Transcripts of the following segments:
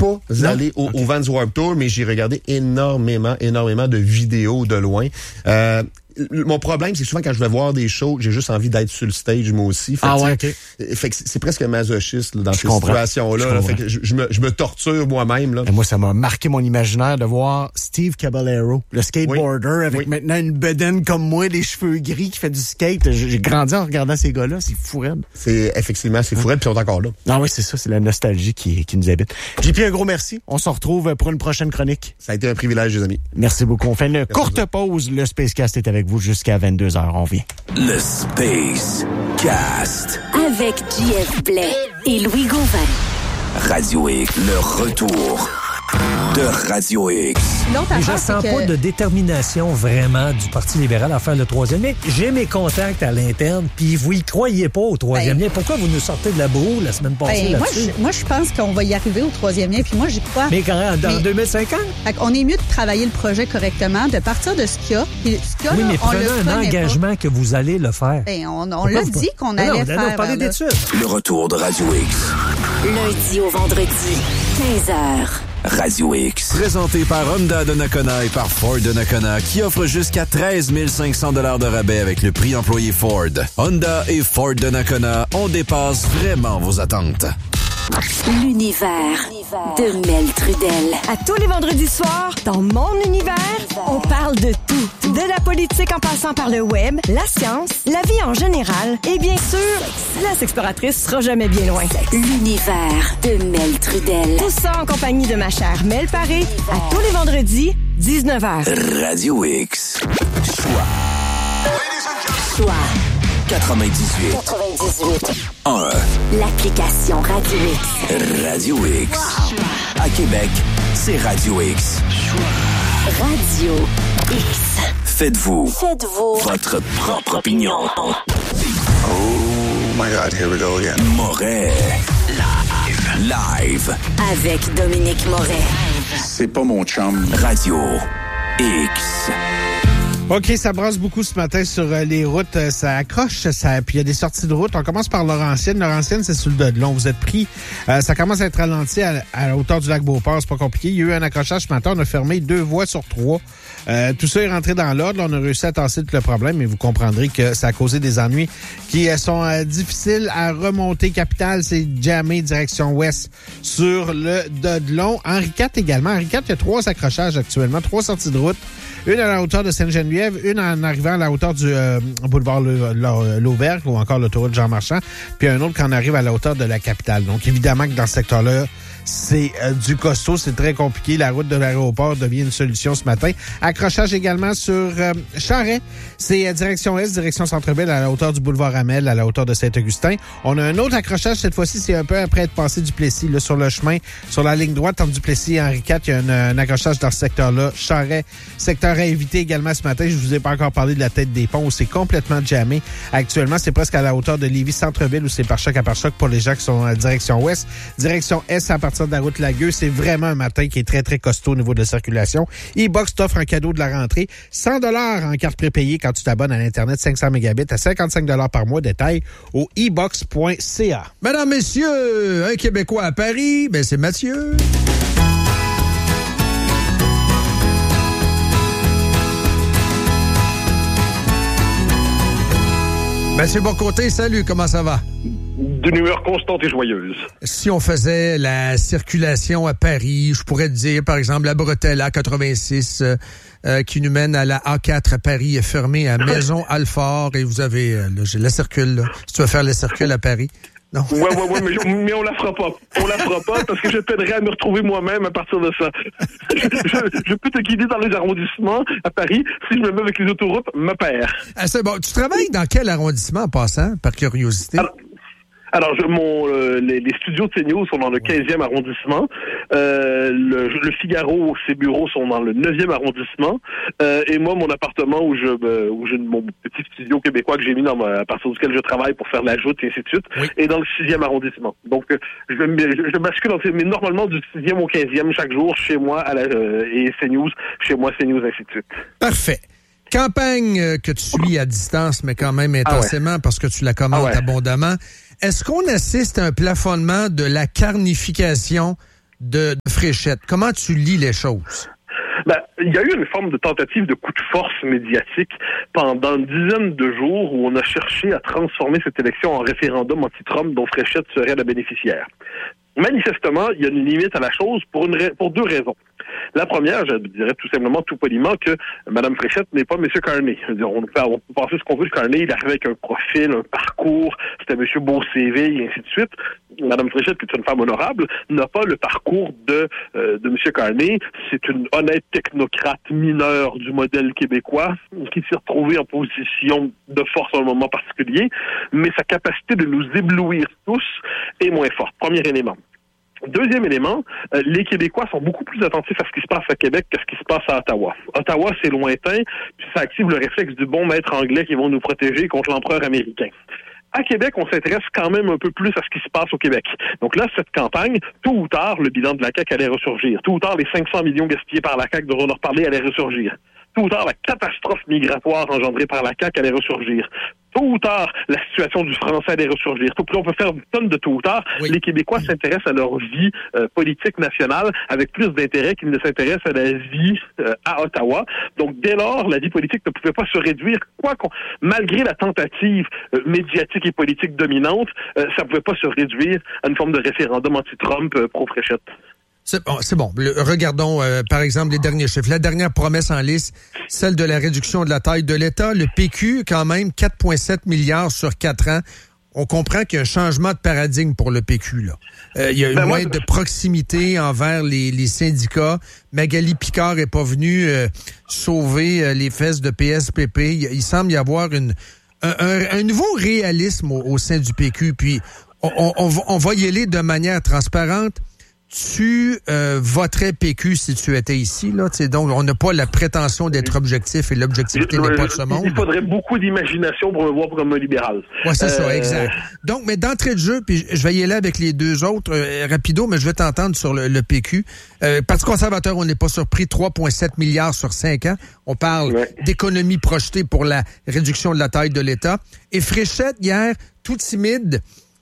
pas allé au Vans Warped Tour, mais j'ai regardé énormément de vidéos de loin. Mon problème, c'est souvent quand je vais voir des shows, j'ai juste envie d'être sur le stage, moi aussi. Fait fait que c'est presque masochiste là, dans ces situations-là. Fait que je me torture moi-même. Là. Et moi, ça m'a marqué mon imaginaire de voir Steve Caballero, le skateboarder, avec maintenant une bedaine comme moi, des cheveux gris, qui fait du skate. J'ai grandi en regardant ces gars-là. C'est fou raide. C'est fou raide, puis ils sont encore là. Ah oui, c'est ça. C'est la nostalgie qui nous habite. JP, un gros merci. On se retrouve pour une prochaine chronique. Ça a été un privilège, les amis. Merci beaucoup. On fait une courte pause. Le Spacecast est avec vous jusqu'à 22h. On vient. Le Space Cast. Avec JF Blais et Louis Gauvin. Radio X, le retour de Radio X. Mais je sens pas de détermination vraiment du Parti libéral à faire le troisième lien. J'ai mes contacts à l'interne, puis vous y croyez pas au troisième lien. Pourquoi vous nous sortez de la boue la semaine passée là-dessus? Moi, je pense qu'on va y arriver au troisième lien, puis moi, j'y crois. Mais quand en 2050? On est mieux de travailler le projet correctement, de partir de ce qu'il y a. Puis ce qu'il y a, oui, là, mais prenez un engagement que vous allez le faire. On l'a dit qu'on allait faire. Non, parlez d'études. Le retour de Radio X. Lundi au vendredi, 15h. Radio X. Présenté par Honda de Nakona et par Ford de Nakona, qui offre jusqu'à 13 500 $ de rabais avec le prix employé Ford. Honda et Ford de Nakona, on dépasse vraiment vos attentes. L'univers de Mel Trudel. À tous les vendredis soirs, dans mon univers, on parle de tout. De la politique en passant par le web, la science, la vie en général et bien sûr, la sexploratrice sera jamais bien loin. L'univers de Mel Trudel. Tout ça en compagnie de ma chère Mel Paré, à tous les vendredis, 19h. Radio X. Choix. 98. 1. L'application Radio X. Radio X. À Québec, c'est Radio X. Radio X. Faites-vous votre propre opinion. Oh my God, here we go again. Moret. Live. Avec Dominique Moret. C'est pas mon chum. Radio X. OK, ça brasse beaucoup ce matin sur les routes. Ça accroche, puis il y a des sorties de route. On commence par Laurentienne. Laurentienne, c'est sur le Delon. Vous êtes pris. Ça commence à être ralenti à la hauteur du lac Beauport. C'est pas compliqué. Il y a eu un accrochage ce matin. On a fermé 2 voies sur 3. Tout ça est rentré dans l'ordre. On a réussi à tasser tout le problème, mais vous comprendrez que ça a causé des ennuis qui sont difficiles à remonter. Capitale, c'est jammé direction ouest sur le Delon. Henri IV également. Henri IV, il y a 3 accrochages actuellement. 3 sorties de route. Une à la hauteur de Sainte-Geneviève, une en arrivant à la hauteur du boulevard Lauvergne ou encore l'autoroute Jean-Marchand, puis un autre quand on arrive à la hauteur de la capitale. Donc, évidemment que dans ce secteur-là, c'est du costaud, c'est très compliqué. La route de l'aéroport devient une solution ce matin. Accrochage également sur Charest. C'est direction Est, direction Centre-Ville, à la hauteur du boulevard Amel, à la hauteur de Saint-Augustin. On a un autre accrochage, cette fois-ci, c'est un peu après être passé Duplessis, là, sur le chemin, sur la ligne droite, entre Duplessis et Henri IV. Il y a un accrochage dans ce secteur-là. Charest, secteur à éviter également ce matin. Je vous ai pas encore parlé de la tête des ponts où c'est complètement jammé. Actuellement, c'est presque à la hauteur de Lévis Centre-Ville où c'est par choc à par choc pour les gens qui sont en direction ouest. Direction Est, à partir de la route Lagueux, c'est vraiment un matin qui est très, très costaud au niveau de la circulation. E-Box t'offre un cadeau de la rentrée. 100 $ en carte prépayée quand tu t'abonnes à l'Internet 500 mégabits à 55 $ par mois. Détail au ebox.ca. Mesdames, messieurs, un Québécois à Paris, ben c'est Mathieu. Monsieur Boncoté, salut, comment ça va? D'une humeur constante et joyeuse. Si on faisait la circulation à Paris, je pourrais te dire, par exemple, la bretelle A86 qui nous mène à la A4 à Paris est fermée à Maison-Alfort et vous avez la circule, là. Si tu veux faire la circule à Paris. Non. Ouais, mais on la fera pas. On la fera pas parce que je t'aiderai à me retrouver moi-même à partir de ça. Je peux te guider dans les arrondissements à Paris. Si je me mets avec les autoroutes, me perds. Ah, c'est bon. Tu travailles dans quel arrondissement en passant, par curiosité? Alors, les studios de CNews sont dans le 15e arrondissement. Le Figaro, ses bureaux sont dans le 9e arrondissement. Et moi, mon appartement où j'ai mon petit studio québécois que j'ai mis à partir duquel je travaille pour faire de la joute et ainsi de suite, est dans le 6e arrondissement. Donc, je bascule mais normalement du 6e au 15e chaque jour chez moi et CNews, chez moi, CNews, ainsi de suite. Parfait. Campagne que tu suis à distance, mais quand même intensément parce que tu la commentes abondamment. Est-ce qu'on assiste à un plafonnement de la carnification de Fréchette. Comment tu lis les choses? Il y a eu une forme de tentative de coup de force médiatique pendant une dizaine de jours où on a cherché à transformer cette élection en référendum anti-Trump dont Fréchette serait la bénéficiaire. Manifestement, il y a une limite à la chose pour deux raisons. La première, je dirais tout simplement, tout poliment, que Mme Fréchette n'est pas M. Carney. On peut penser ce qu'on veut de Carney, il arrivait avec un profil, un parcours, c'était M. Beau CV, et ainsi de suite. Mme Fréchette, qui est une femme honorable, n'a pas le parcours de M. Carney. C'est une honnête technocrate mineure du modèle québécois qui s'est retrouvée en position de force à un moment particulier, mais sa capacité de nous éblouir tous est moins forte. Premier élément. Deuxième élément, les Québécois sont beaucoup plus attentifs à ce qui se passe à Québec que ce qui se passe à Ottawa. Ottawa, c'est lointain, puis ça active le réflexe du bon maître anglais qui vont nous protéger contre l'empereur américain. À Québec, on s'intéresse quand même un peu plus à ce qui se passe au Québec. Donc là, cette campagne, tôt ou tard, le bilan de la CAQ allait ressurgir. Tôt ou tard, les 500 millions gaspillés par la CAQ dont on a reparlé allaient ressurgir. Tôt ou tard, la catastrophe migratoire engendrée par la CAQ allait ressurgir. Tôt ou tard, la situation du français allait ressurgir. Puis on peut faire une tonne de tôt ou tard. Oui. Les Québécois s'intéressent à leur vie politique nationale avec plus d'intérêt qu'ils ne s'intéressent à la vie à Ottawa. Donc, dès lors, la vie politique ne pouvait pas se réduire. Malgré la tentative médiatique et politique dominante, ça ne pouvait pas se réduire à une forme de référendum anti-Trump pro-Fréchette. C'est bon. Regardons, par exemple, les derniers chiffres. La dernière promesse en liste, celle de la réduction de la taille de l'État. Le PQ, quand même, 4,7 milliards sur 4 ans. On comprend qu'il y a un changement de paradigme pour le PQ, là. Il y a une moins de proximité envers les syndicats. Magali Picard est pas venue sauver les fesses de PSPP. Il semble y avoir un nouveau réalisme au sein du PQ. Puis, on va y aller de manière transparente. Tu voterais PQ si tu étais ici, là. Donc, on n'a pas la prétention d'être objectif et l'objectivité n'est pas de ce monde. Il faudrait beaucoup d'imagination pour me voir comme un libéral. Oui, c'est ça, exact. Donc, mais d'entrée de jeu, puis je vais y aller avec les deux autres, rapido, mais je vais t'entendre sur le PQ. Parti conservateur, on n'est pas surpris, 3,7 milliards sur 5 ans. On parle d'économie projetée pour la réduction de la taille de l'État. Et Fréchette, hier, tout timide,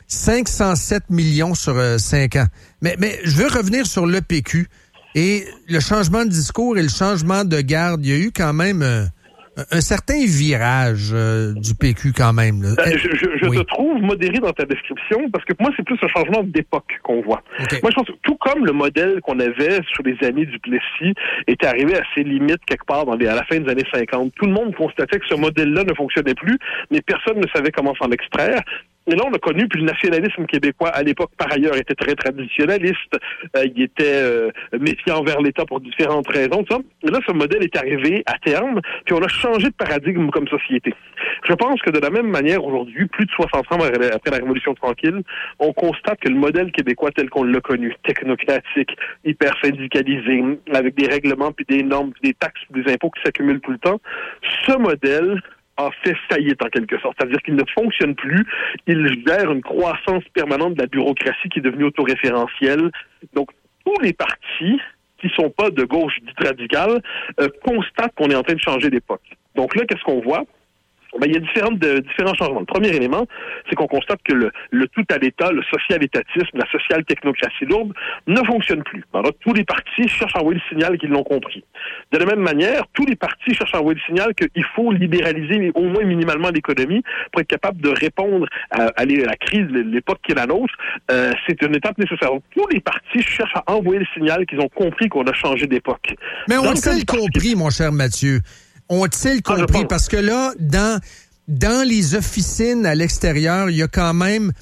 507 millions sur 5 ans. Mais je veux revenir sur le PQ et le changement de discours et le changement de garde. Il y a eu quand même un certain virage du PQ quand même. Là. Je te trouve modéré dans ta description parce que pour moi, c'est plus un changement d'époque qu'on voit. Okay. Moi, je pense que tout comme le modèle qu'on avait sur les années du Plessis était arrivé à ses limites quelque part à la fin des années 50, tout le monde constatait que ce modèle-là ne fonctionnait plus, mais personne ne savait comment s'en extraire. Et là, on a connu, puis le nationalisme québécois, à l'époque, par ailleurs, était très traditionnaliste. Il était méfiant envers l'État pour différentes raisons, tout ça. Et là, ce modèle est arrivé à terme, puis on a changé de paradigme comme société. Je pense que de la même manière, aujourd'hui, plus de 60 ans après la Révolution tranquille, on constate que le modèle québécois tel qu'on l'a connu, technocratique, hyper syndicalisé, avec des règlements, puis des normes, puis des taxes, puis des impôts qui s'accumulent tout le temps, ce modèle a fait faillite en quelque sorte. C'est-à-dire qu'il ne fonctionne plus. Il gère une croissance permanente de la bureaucratie qui est devenue autoréférentielle. Donc, tous les partis qui sont pas de gauche dite radicale constatent qu'on est en train de changer d'époque. Donc là, qu'est-ce qu'on voit? Il y a différents changements. Le premier élément, c'est qu'on constate que le tout à l'État, le social-étatisme, la social-technocratie lourde ne fonctionne plus. Alors, tous les partis cherchent à envoyer le signal qu'ils l'ont compris. De la même manière, tous les partis cherchent à envoyer le signal qu'il faut libéraliser au moins minimalement l'économie pour être capable de répondre à la crise, l'époque qui est la nôtre. C'est une étape nécessaire. Donc, tous les partis cherchent à envoyer le signal qu'ils ont compris qu'on a changé d'époque. Mais on l'a compris, mon cher Mathieu. Ont-ils compris? Parce que là, dans les officines à l'extérieur, il y a quand même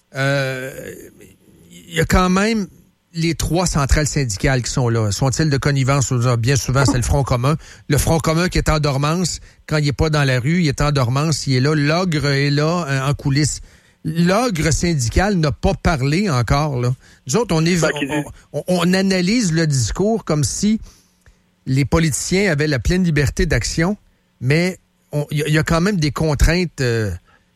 les 3 centrales syndicales qui sont là. Sont-ils de connivence? Bien souvent, c'est le Front commun. Le Front commun qui est en dormance, quand il n'est pas dans la rue, il est en dormance, il est là. L'ogre est là, en coulisses. L'ogre syndical n'a pas parlé encore, là. Nous autres, on analyse le discours comme si les politiciens avaient la pleine liberté d'action, mais il y a quand même des contraintes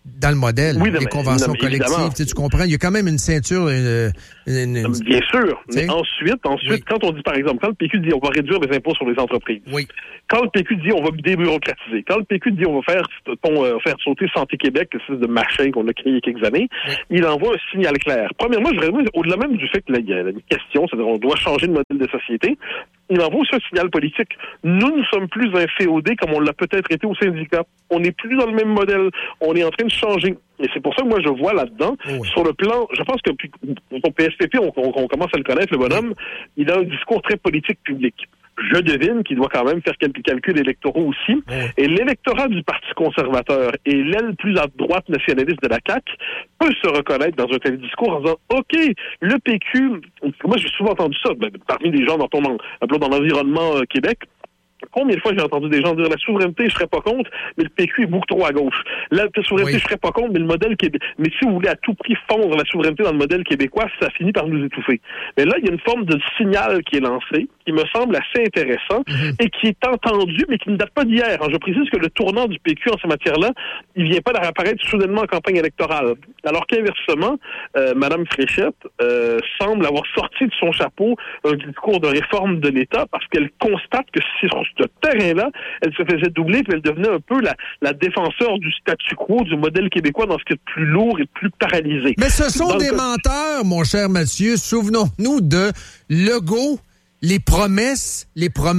dans le modèle, les conventions collectives, tu comprends? Il y a quand même une ceinture. Bien sûr. Mais ensuite, quand on dit, par exemple, quand le PQ dit on va réduire les impôts sur les entreprises, quand le PQ dit on va débureaucratiser, quand le PQ dit on va faire sauter Santé Québec, ce de machin qu'on a créé il y a quelques années, il envoie un signal clair. Premièrement, au-delà même du fait qu'il y a une question, c'est-à-dire on doit changer de modèle de société, il envoie aussi un signal politique. Nous ne sommes plus un féodé comme on l'a peut-être été au syndicat. On n'est plus dans le même modèle. On est en train de changer. Et c'est pour ça que moi, je vois là-dedans, sur le plan, je pense que pour PSPP, on commence à le connaître, le bonhomme, il a un discours très politique public. Je devine qu'il doit quand même faire quelques calculs électoraux aussi. Et l'électorat du Parti conservateur et l'aile plus à droite nationaliste de la CAQ peut se reconnaître dans un tel discours en disant, OK, le PQ, moi j'ai souvent entendu ça, parmi les gens dans l'environnement Québec. Combien de fois j'ai entendu des gens dire la souveraineté, je serais pas contre, mais le PQ est beaucoup trop à gauche. La souveraineté, je serais pas contre, mais le modèle québécois. Mais si vous voulez à tout prix fondre la souveraineté dans le modèle québécois, ça finit par nous étouffer. Mais là, il y a une forme de signal qui est lancé, qui me semble assez intéressant et qui est entendu, mais qui ne date pas d'hier. Je précise que le tournant du PQ en ces matières-là, il vient pas d'apparaître soudainement en campagne électorale. Alors qu'inversement, Mme Fréchette semble avoir sorti de son chapeau un discours de réforme de l'État parce qu'elle constate que si sur ce terrain-là, elle se faisait doubler puis elle devenait un peu la défenseur du statu quo, du modèle québécois dans ce qui est plus lourd et plus paralysé. Mais ce sont des menteurs, mon cher Mathieu. Souvenons-nous de Legault, les promesses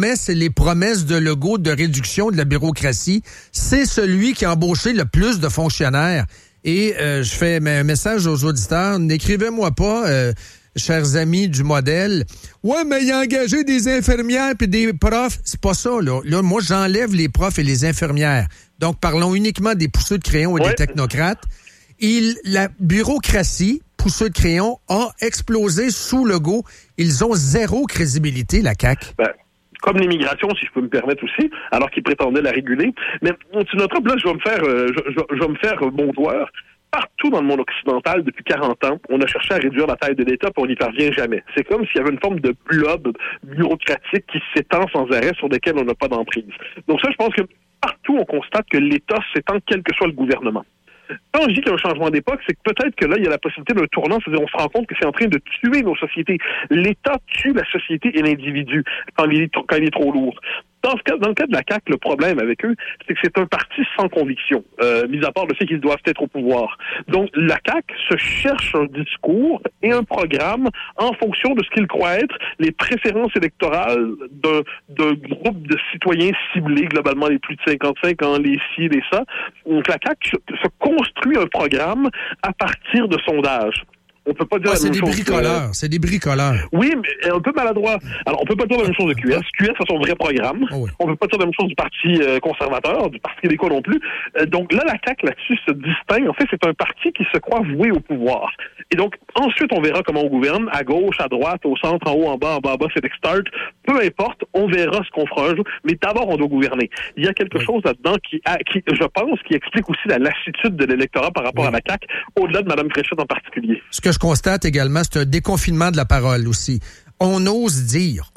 de Legault de réduction de la bureaucratie. C'est celui qui a embauché le plus de fonctionnaires. Et je fais un message aux auditeurs, n'écrivez-moi pas... chers amis du modèle, ouais, mais il a engagé des infirmières puis des profs. C'est pas ça, là. Là, moi, j'enlève les profs et les infirmières. Donc, parlons uniquement des pousseux de crayon et des technocrates. La bureaucratie, pousseux de crayon, a explosé sous Legault. Ils ont zéro crédibilité, la CAQ. Comme l'immigration, si je peux me permettre aussi, alors qu'ils prétendaient la réguler. Mais tu noteras, là, je vais me faire bon joueur. Partout dans le monde occidental, depuis 40 ans, on a cherché à réduire la taille de l'État, puis on n'y parvient jamais. C'est comme s'il y avait une forme de blob bureaucratique qui s'étend sans arrêt sur lesquels on n'a pas d'emprise. Donc ça, je pense que partout, on constate que l'État s'étend quel que soit le gouvernement. Quand je dis qu'il y a un changement d'époque, c'est que peut-être que là, il y a la possibilité d'un tournant, c'est-à-dire on se rend compte que c'est en train de tuer nos sociétés. L'État tue la société et l'individu quand il est trop lourd. Dans le cas de la CAQ, le problème avec eux, c'est que c'est un parti sans conviction, mis à part le fait qu'ils doivent être au pouvoir. Donc, la CAQ se cherche un discours et un programme en fonction de ce qu'ils croient être les préférences électorales d'un groupe de citoyens ciblés, globalement les plus de 55 ans, les ci, les ça. Donc, la CAQ se construit un programme à partir de sondages. On peut pas dire la même chose. C'est des bricoleurs. Oui, mais un peu maladroit. Alors, on peut pas dire la même chose de QS. QS a son vrai programme. On peut pas dire la même chose du Parti conservateur, du Parti québécois non plus. Donc là, la CAQ, là-dessus, se distingue. En fait, c'est un parti qui se croit voué au pouvoir. Et donc, ensuite, on verra comment on gouverne, à gauche, à droite, au centre, en haut, en bas, c'est start. Peu importe, on verra ce qu'on fera un jour. Mais d'abord, on doit gouverner. Il y a quelque chose là-dedans qui, je pense, qui explique aussi la lassitude de l'électorat par rapport à la CAQ, au-delà de Mme Fréchette en particulier. Ce que je constate également, c'est un déconfinement de la parole aussi. On ose dire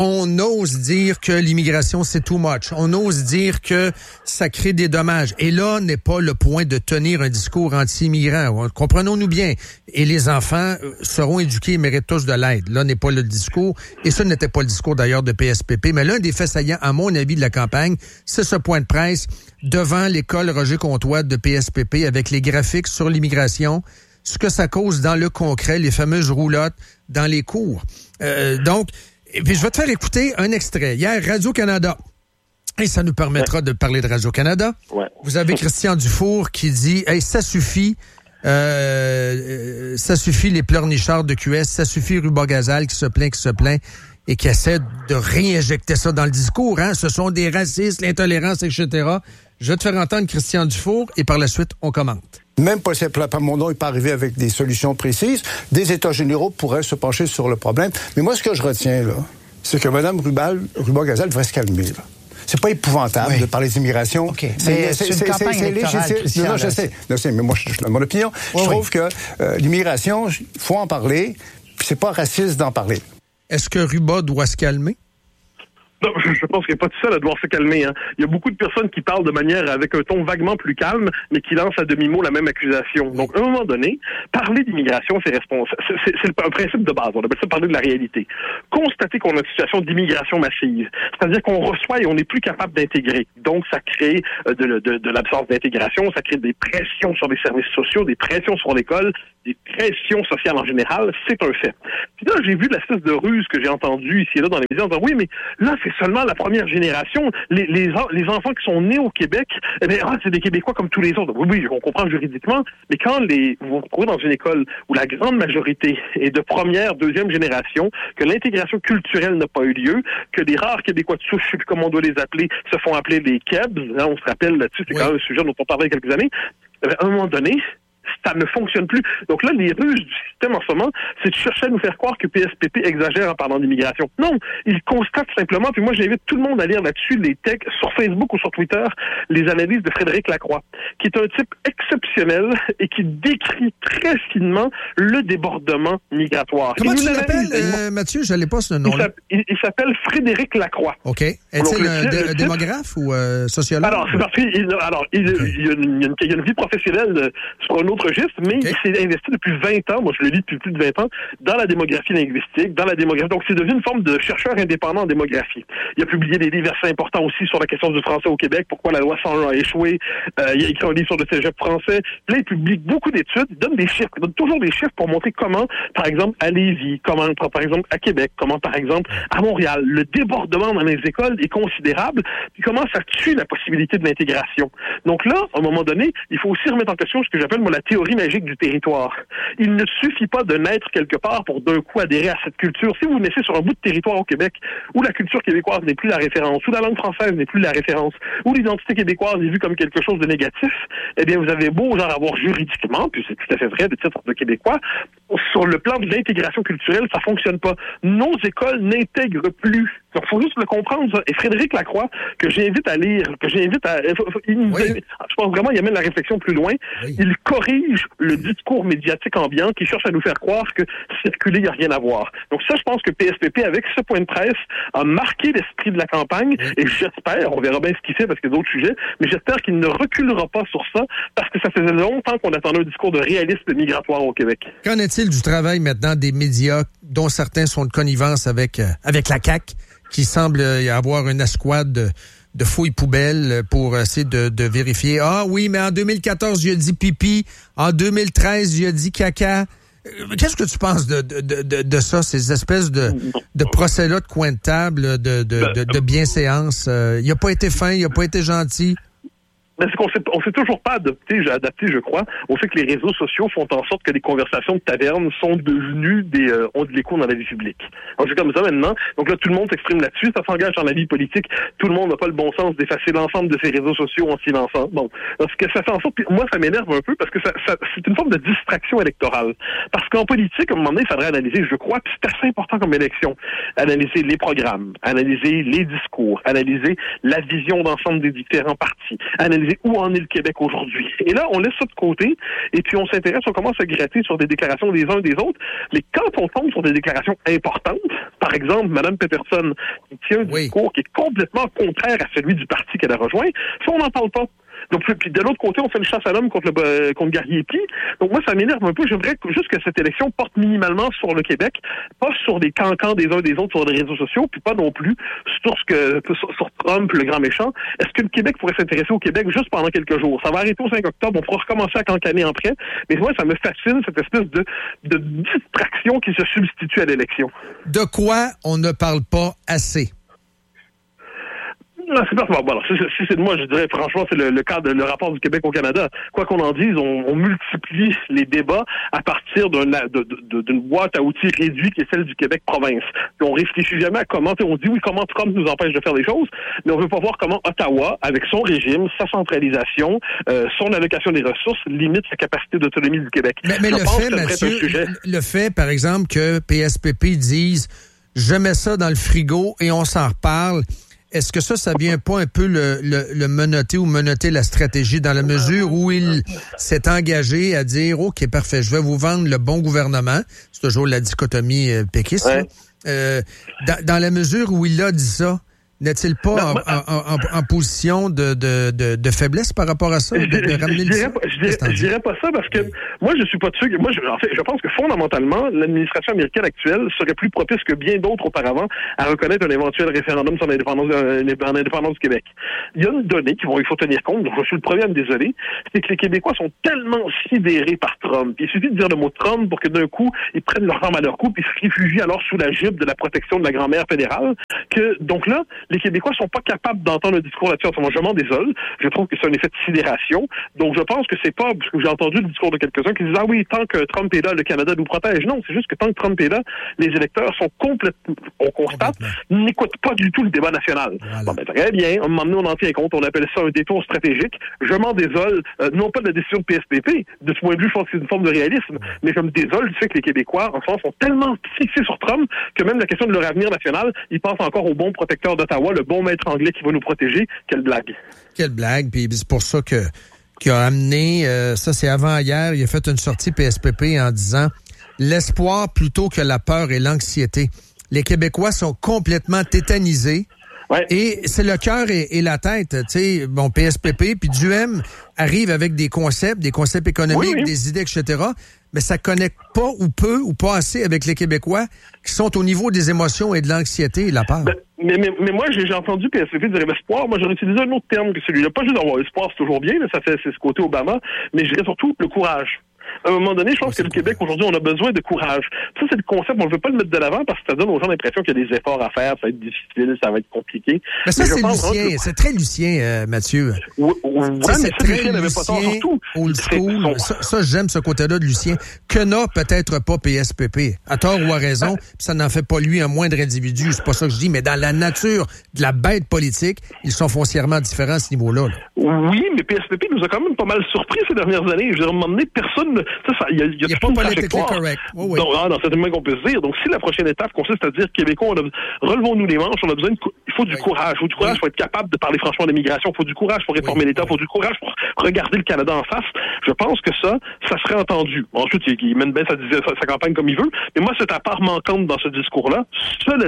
que l'immigration, c'est too much. On ose dire que ça crée des dommages. Et là n'est pas le point de tenir un discours anti-immigrant. Comprenons-nous bien. Et les enfants seront éduqués et méritent tous de l'aide. Là n'est pas le discours. Et ce n'était pas le discours d'ailleurs de PSPP. Mais l'un des faits saillants, à mon avis, de la campagne, c'est ce point de presse devant l'école Roger Comtois de PSPP avec les graphiques sur l'immigration, ce que ça cause dans le concret, les fameuses roulottes dans les cours. Donc, et puis je vais te faire écouter un extrait. Hier, Radio-Canada, et ça nous permettra de parler de Radio-Canada. Ouais. Vous avez Christian Dufour qui dit « Hey, ça suffit les pleurnichards de QS, ça suffit Ruba-Gazal qui se plaint, et qui essaie de réinjecter ça dans le discours. Hein? Ce sont des racistes, l'intolérance, etc. » Je vais te faire entendre Christian Dufour et par la suite, on commente. Même pas par mon nom, il peut arriver avec des solutions précises. Des États généraux pourraient se pencher sur le problème. Mais moi, ce que je retiens, là, c'est que Mme Ruba-Gazal devrait se calmer, là. C'est pas épouvantable de parler d'immigration. Okay. C'est une campagne électorale. Non, je sais, mais moi, je donne mon opinion. Je trouve que l'immigration, il faut en parler, puis c'est pas raciste d'en parler. Est-ce que Ruba doit se calmer? Non, je pense qu'il n'y a pas tout seul à devoir se calmer. Hein. Il y a beaucoup de personnes qui parlent de manière avec un ton vaguement plus calme, mais qui lancent à demi-mot la même accusation. Donc, à un moment donné, parler d'immigration, c'est un principe de base. On appelle ça parler de la réalité. Constater qu'on a une situation d'immigration massive, c'est-à-dire qu'on reçoit et on n'est plus capable d'intégrer. Donc, ça crée de l'absence d'intégration, ça crée des pressions sur les services sociaux, des pressions sur l'école, des pressions sociales en général, c'est un fait. Puis là, j'ai vu l'espèce de ruse que j'ai entendue ici et là dans les médias en disant, oui, mais là, c'est seulement la première génération. Les enfants qui sont nés au Québec, eh bien, c'est des Québécois comme tous les autres. Oui, on comprend juridiquement, mais quand vous vous retrouvez dans une école où la grande majorité est de première, deuxième génération, que l'intégration culturelle n'a pas eu lieu, que les rares Québécois de souche, je sais plus comment on doit les appeler, se font appeler les Kebs, hein, on se rappelle là-dessus, c'est quand même un sujet dont on parlait il y a quelques années, à un moment donné, ça ne fonctionne plus. Donc là, les ruses du système en ce moment, c'est de chercher à nous faire croire que PSPP exagère en parlant d'immigration. Non, il constate simplement, puis moi j'invite tout le monde à lire là-dessus les textes sur Facebook ou sur Twitter, les analyses de Frédéric Lacroix, qui est un type exceptionnel et qui décrit très finement le débordement migratoire. Comment tu l'appelles, Mathieu? Je n'allais pas ce nom-là. Il s'appelle Frédéric Lacroix. OK. Est-il un démographe ou sociologue? Alors, c'est parce qu'il y a une vie professionnelle sur un autre registre, mais il s'est investi depuis 20 ans, moi je le lis depuis plus de 20 ans, dans la démographie linguistique, donc c'est devenu une forme de chercheur indépendant en démographie. Il a publié des livres assez importants aussi sur la question du français au Québec, pourquoi la loi 101 a échoué, il a écrit un livre sur le cégep français, là il publie beaucoup d'études, il donne des chiffres, il donne toujours des chiffres pour montrer comment, par exemple, à Lévis, comment, par exemple, à Québec, comment, par exemple, à Montréal, le débordement dans les écoles est considérable, puis comment ça tue la possibilité de l'intégration. Donc là, à un moment donné, il faut aussi remettre en question ce que j'appelle, moi, la théorie magique du territoire. Il ne suffit pas de naître quelque part pour d'un coup adhérer à cette culture. Si vous naissez sur un bout de territoire au Québec où la culture québécoise n'est plus la référence, où la langue française n'est plus la référence, où l'identité québécoise est vue comme quelque chose de négatif, eh bien, vous avez beau genre avoir juridiquement, puis c'est tout à fait vrai, de titre de Québécois, sur le plan de l'intégration culturelle, ça fonctionne pas. Nos écoles n'intègrent plus. Donc, faut juste le comprendre, ça. Et Frédéric Lacroix, que j'invite à lire, je pense vraiment, il amène la réflexion plus loin. Oui. Il corrige le discours médiatique ambiant qui cherche à nous faire croire que circuler, il n'y a rien à voir. Donc ça, je pense que PSPP, avec ce point de presse, a marqué l'esprit de la campagne, et j'espère, on verra bien ce qu'il fait parce qu'il y a d'autres sujets, mais j'espère qu'il ne reculera pas sur ça parce que ça faisait longtemps qu'on attendait un discours de réalisme migratoire au Québec. Qu'en est-il du travail maintenant des médias, dont certains sont de connivence avec la CAQ, qui semble y avoir une escouade de fouilles poubelles pour essayer de vérifier. Ah oui, mais en 2014, il a dit pipi. En 2013, il a dit caca. Qu'est-ce que tu penses de ça, ces espèces de procès-là de coin de table, de bienséance? Il n'a pas été fin, il n'a pas été gentil. Mais c'est qu'on s'est toujours pas adapté, je crois, au fait que les réseaux sociaux font en sorte que les conversations de taverne sont devenues ont de l'écho dans la vie publique. Donc c'est comme ça maintenant. Donc là, tout le monde s'exprime là-dessus, ça s'engage dans la vie politique. Tout le monde n'a pas le bon sens d'effacer l'ensemble de ces réseaux sociaux en silençant. Bon, parce que ça fait en sorte, puis moi ça m'énerve un peu parce que ça c'est une forme de distraction électorale. Parce qu'en politique, à un moment donné, il faudrait analyser, je crois, puis c'est assez important comme élection, analyser les programmes, analyser les discours, analyser la vision d'ensemble des différents partis, analyser où en est le Québec aujourd'hui. Et là, on laisse ça de côté, et puis on s'intéresse, on commence à gratter sur des déclarations des uns des autres, mais quand on tombe sur des déclarations importantes, par exemple, Mme Peterson, qui tient un discours qui est complètement contraire à celui du parti qu'elle a rejoint, ça, on n'en parle pas. Donc, puis de l'autre côté, on fait une chasse à l'homme contre Garriépi. Donc, moi, ça m'énerve un peu. J'aimerais juste que cette élection porte minimalement sur le Québec, pas sur des cancans des uns des autres sur les réseaux sociaux, puis pas non plus sur Trump, le grand méchant. Est-ce que le Québec pourrait s'intéresser au Québec juste pendant quelques jours? Ça va arrêter au 5 octobre, on pourra recommencer à cancaner après. Mais moi, ça me fascine, cette espèce de distraction qui se substitue à l'élection. De quoi on ne parle pas assez? Non, c'est pas bon. Alors, si c'est de moi, je dirais franchement, c'est le cas le rapport du Québec au Canada. Quoi qu'on en dise, on multiplie les débats à partir d'une boîte à outils réduite qui est celle du Québec province. Puis on réfléchit jamais à comment on dit comment Trump nous empêche de faire des choses, mais on veut pas voir comment Ottawa, avec son régime, sa centralisation, son allocation des ressources, limite sa capacité d'autonomie du Québec. Mais le fait, par exemple, que PSPP dise je mets ça dans le frigo et on s'en reparle. Est-ce que ça vient pas un peu le menotter la stratégie dans la mesure où il s'est engagé à dire « OK, parfait, je vais vous vendre le bon gouvernement ». C'est toujours la dichotomie péquiste. Ouais. Dans la mesure où il a dit ça, n'est-il pas en position de faiblesse par rapport à ça? Je dirais pas ça parce que moi, je suis pas sûr. Moi, je pense que fondamentalement, l'administration américaine actuelle serait plus propice que bien d'autres auparavant à reconnaître un éventuel référendum sur l'indépendance du Québec. Il y a une donnée il faut tenir compte, donc je suis le premier à me désoler, c'est que les Québécois sont tellement sidérés par Trump. Il suffit de dire le mot Trump pour que d'un coup, ils prennent leur arme à leur cou puis se réfugient alors sous la jupe de la protection de la grand-mère fédérale, que donc là, les Québécois sont pas capables d'entendre un discours là-dessus. Je m'en désole. Je trouve que c'est un effet de sidération. Donc je pense que c'est pas, parce que j'ai entendu le discours de quelques-uns qui disent ah oui, tant que Trump est là, le Canada nous protège. Non, c'est juste que tant que Trump est là, les électeurs sont complètement, on constate, n'écoutent pas du tout le débat national. Voilà. Bon, ben, très bien. À un moment donné, on en tient compte. On appelle ça un détour stratégique. Je m'en désole, non pas de la décision de PSPP. De ce point de vue, je pense que c'est une forme de réalisme. Mais je me désole du fait que les Québécois, en France, sont tellement fixés sur Trump que même la question de leur avenir national, ils pensent encore au bon protecteur d'Ottawa, le bon maître anglais qui va nous protéger. Quelle blague. Quelle blague. Puis c'est pour ça qu'il a amené, ça c'est avant-hier, il a fait une sortie PSPP en disant l'espoir plutôt que la peur et l'anxiété. Les Québécois sont complètement tétanisés. Ouais. Et c'est le cœur et la tête, tu sais, bon, PSPP, puis Duhem arrive avec des concepts économiques, des idées, etc., mais ça connecte pas ou peu ou pas assez avec les Québécois qui sont au niveau des émotions et de l'anxiété et de la peur. Mais moi, j'ai entendu PSPP dire espoir. Moi, j'aurais utilisé un autre terme que celui-là. Pas juste d'avoir espoir, c'est toujours bien, là, c'est ce côté Obama, mais je dirais surtout le courage. À un moment donné, je pense que le Québec, aujourd'hui, on a besoin de courage. Ça, c'est le concept, on ne veut pas le mettre de l'avant parce que ça donne aux gens l'impression qu'il y a des efforts à faire, ça va être difficile, ça va être compliqué. Mais ça, c'est Lucien, c'est très Lucien, Mathieu. Oui, mais Lucien n'avait pas tort surtout. Old school. Ça, j'aime ce côté-là de Lucien, que n'a peut-être pas PSPP, à tort ou à raison, puis ça n'en fait pas lui un moindre individu, c'est pas ça que je dis, mais dans la nature de la bête politique, ils sont foncièrement différents à ce niveau-là. Là. Oui, mais PSPP nous a quand même pas mal surpris ces dernières années. Je veux dire, à un moment donné, personne... Il y a pas politiquement correct. Oui. Non, c'est tellement qu'on peut se dire. Donc, si la prochaine étape consiste à dire Québécois, relevons-nous les manches, on a besoin il faut du courage. Il faut du courage pour être capable de parler franchement d'immigration. Il faut du courage pour réformer l'État. Il faut du courage pour regarder le Canada en face. Je pense que ça serait entendu. Ensuite, il mène bien sa campagne comme il veut. Mais moi, c'est à part manquante dans ce discours-là. Cela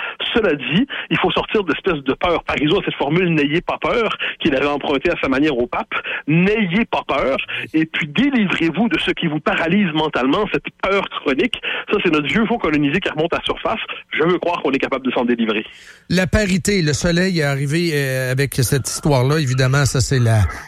dit, il faut sortir de l'espèce de peur. Parizeau a cette formule « n'ayez pas peur » qu'il avait empruntée à sa manière au pape. N'ayez pas peur. Et puis, délivrez-vous de ce qui vous paralyse mentalement, cette peur chronique. Ça, c'est notre vieux faux colonisé qui remonte à la surface. Je veux croire qu'on est capable de s'en délivrer. La parité, le soleil est arrivé avec cette histoire-là. Évidemment, ça, c'est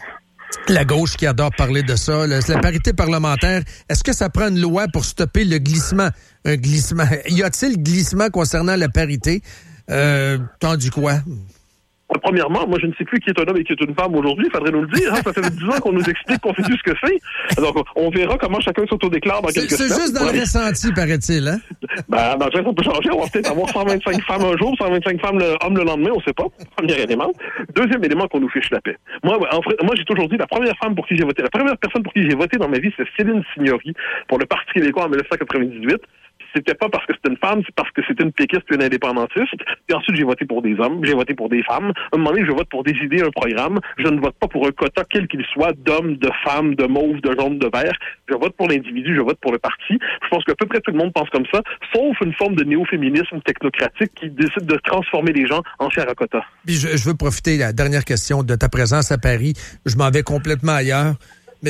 la gauche qui adore parler de ça. La parité parlementaire, est-ce que ça prend une loi pour stopper le glissement? Un glissement. Y a-t-il glissement concernant la parité? T'en dis quoi? Premièrement, moi, je ne sais plus qui est un homme et qui est une femme aujourd'hui. Il faudrait nous le dire. Hein? Ça fait 10 ans qu'on nous explique qu'on sait plus ce que c'est. Donc, on verra comment chacun s'autodéclare dans quelques semaines. C'est juste dans le ressenti, paraît-il. Hein? Ben, ça peut changer. On va peut-être avoir 125 femmes un jour, 125 femmes hommes le lendemain. On ne sait pas. Premier élément. Deuxième élément, qu'on nous fiche la paix. Moi, j'ai toujours dit, la première personne pour qui j'ai voté dans ma vie, c'est Céline Signory pour le Parti québécois en 1998. C'était pas parce que c'était une femme, c'est parce que c'était une péquiste et une indépendantiste. Puis ensuite, j'ai voté pour des hommes, j'ai voté pour des femmes. À un moment donné, je vote pour des idées, un programme. Je ne vote pas pour un quota, quel qu'il soit, d'hommes, de femmes, de mauves, de jaunes, de verts. Je vote pour l'individu, je vote pour le parti. Je pense qu'à peu près tout le monde pense comme ça, sauf une forme de néo-féminisme technocratique qui décide de transformer les gens en chair à quota. Puis je veux profiter de la dernière question de ta présence à Paris. Je m'en vais complètement ailleurs. Mais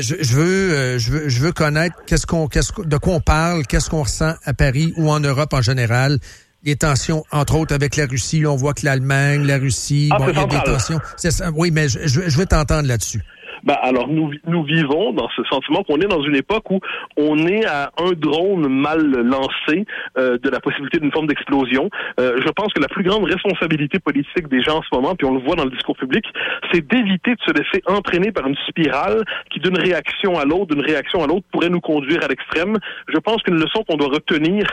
je veux connaître de quoi on parle, qu'est-ce qu'on ressent à Paris ou en Europe en général. Les tensions, entre autres, avec la Russie. Là, on voit que l'Allemagne, la Russie, il y a des tensions. C'est ça, oui, mais je veux t'entendre là-dessus. Alors, nous vivons dans ce sentiment qu'on est dans une époque où on est à un drone mal lancé de la possibilité d'une forme d'explosion. Je pense que la plus grande responsabilité politique des gens en ce moment, puis on le voit dans le discours public, c'est d'éviter de se laisser entraîner par une spirale qui, d'une réaction à l'autre, pourrait nous conduire à l'extrême. Je pense qu'une leçon qu'on doit retenir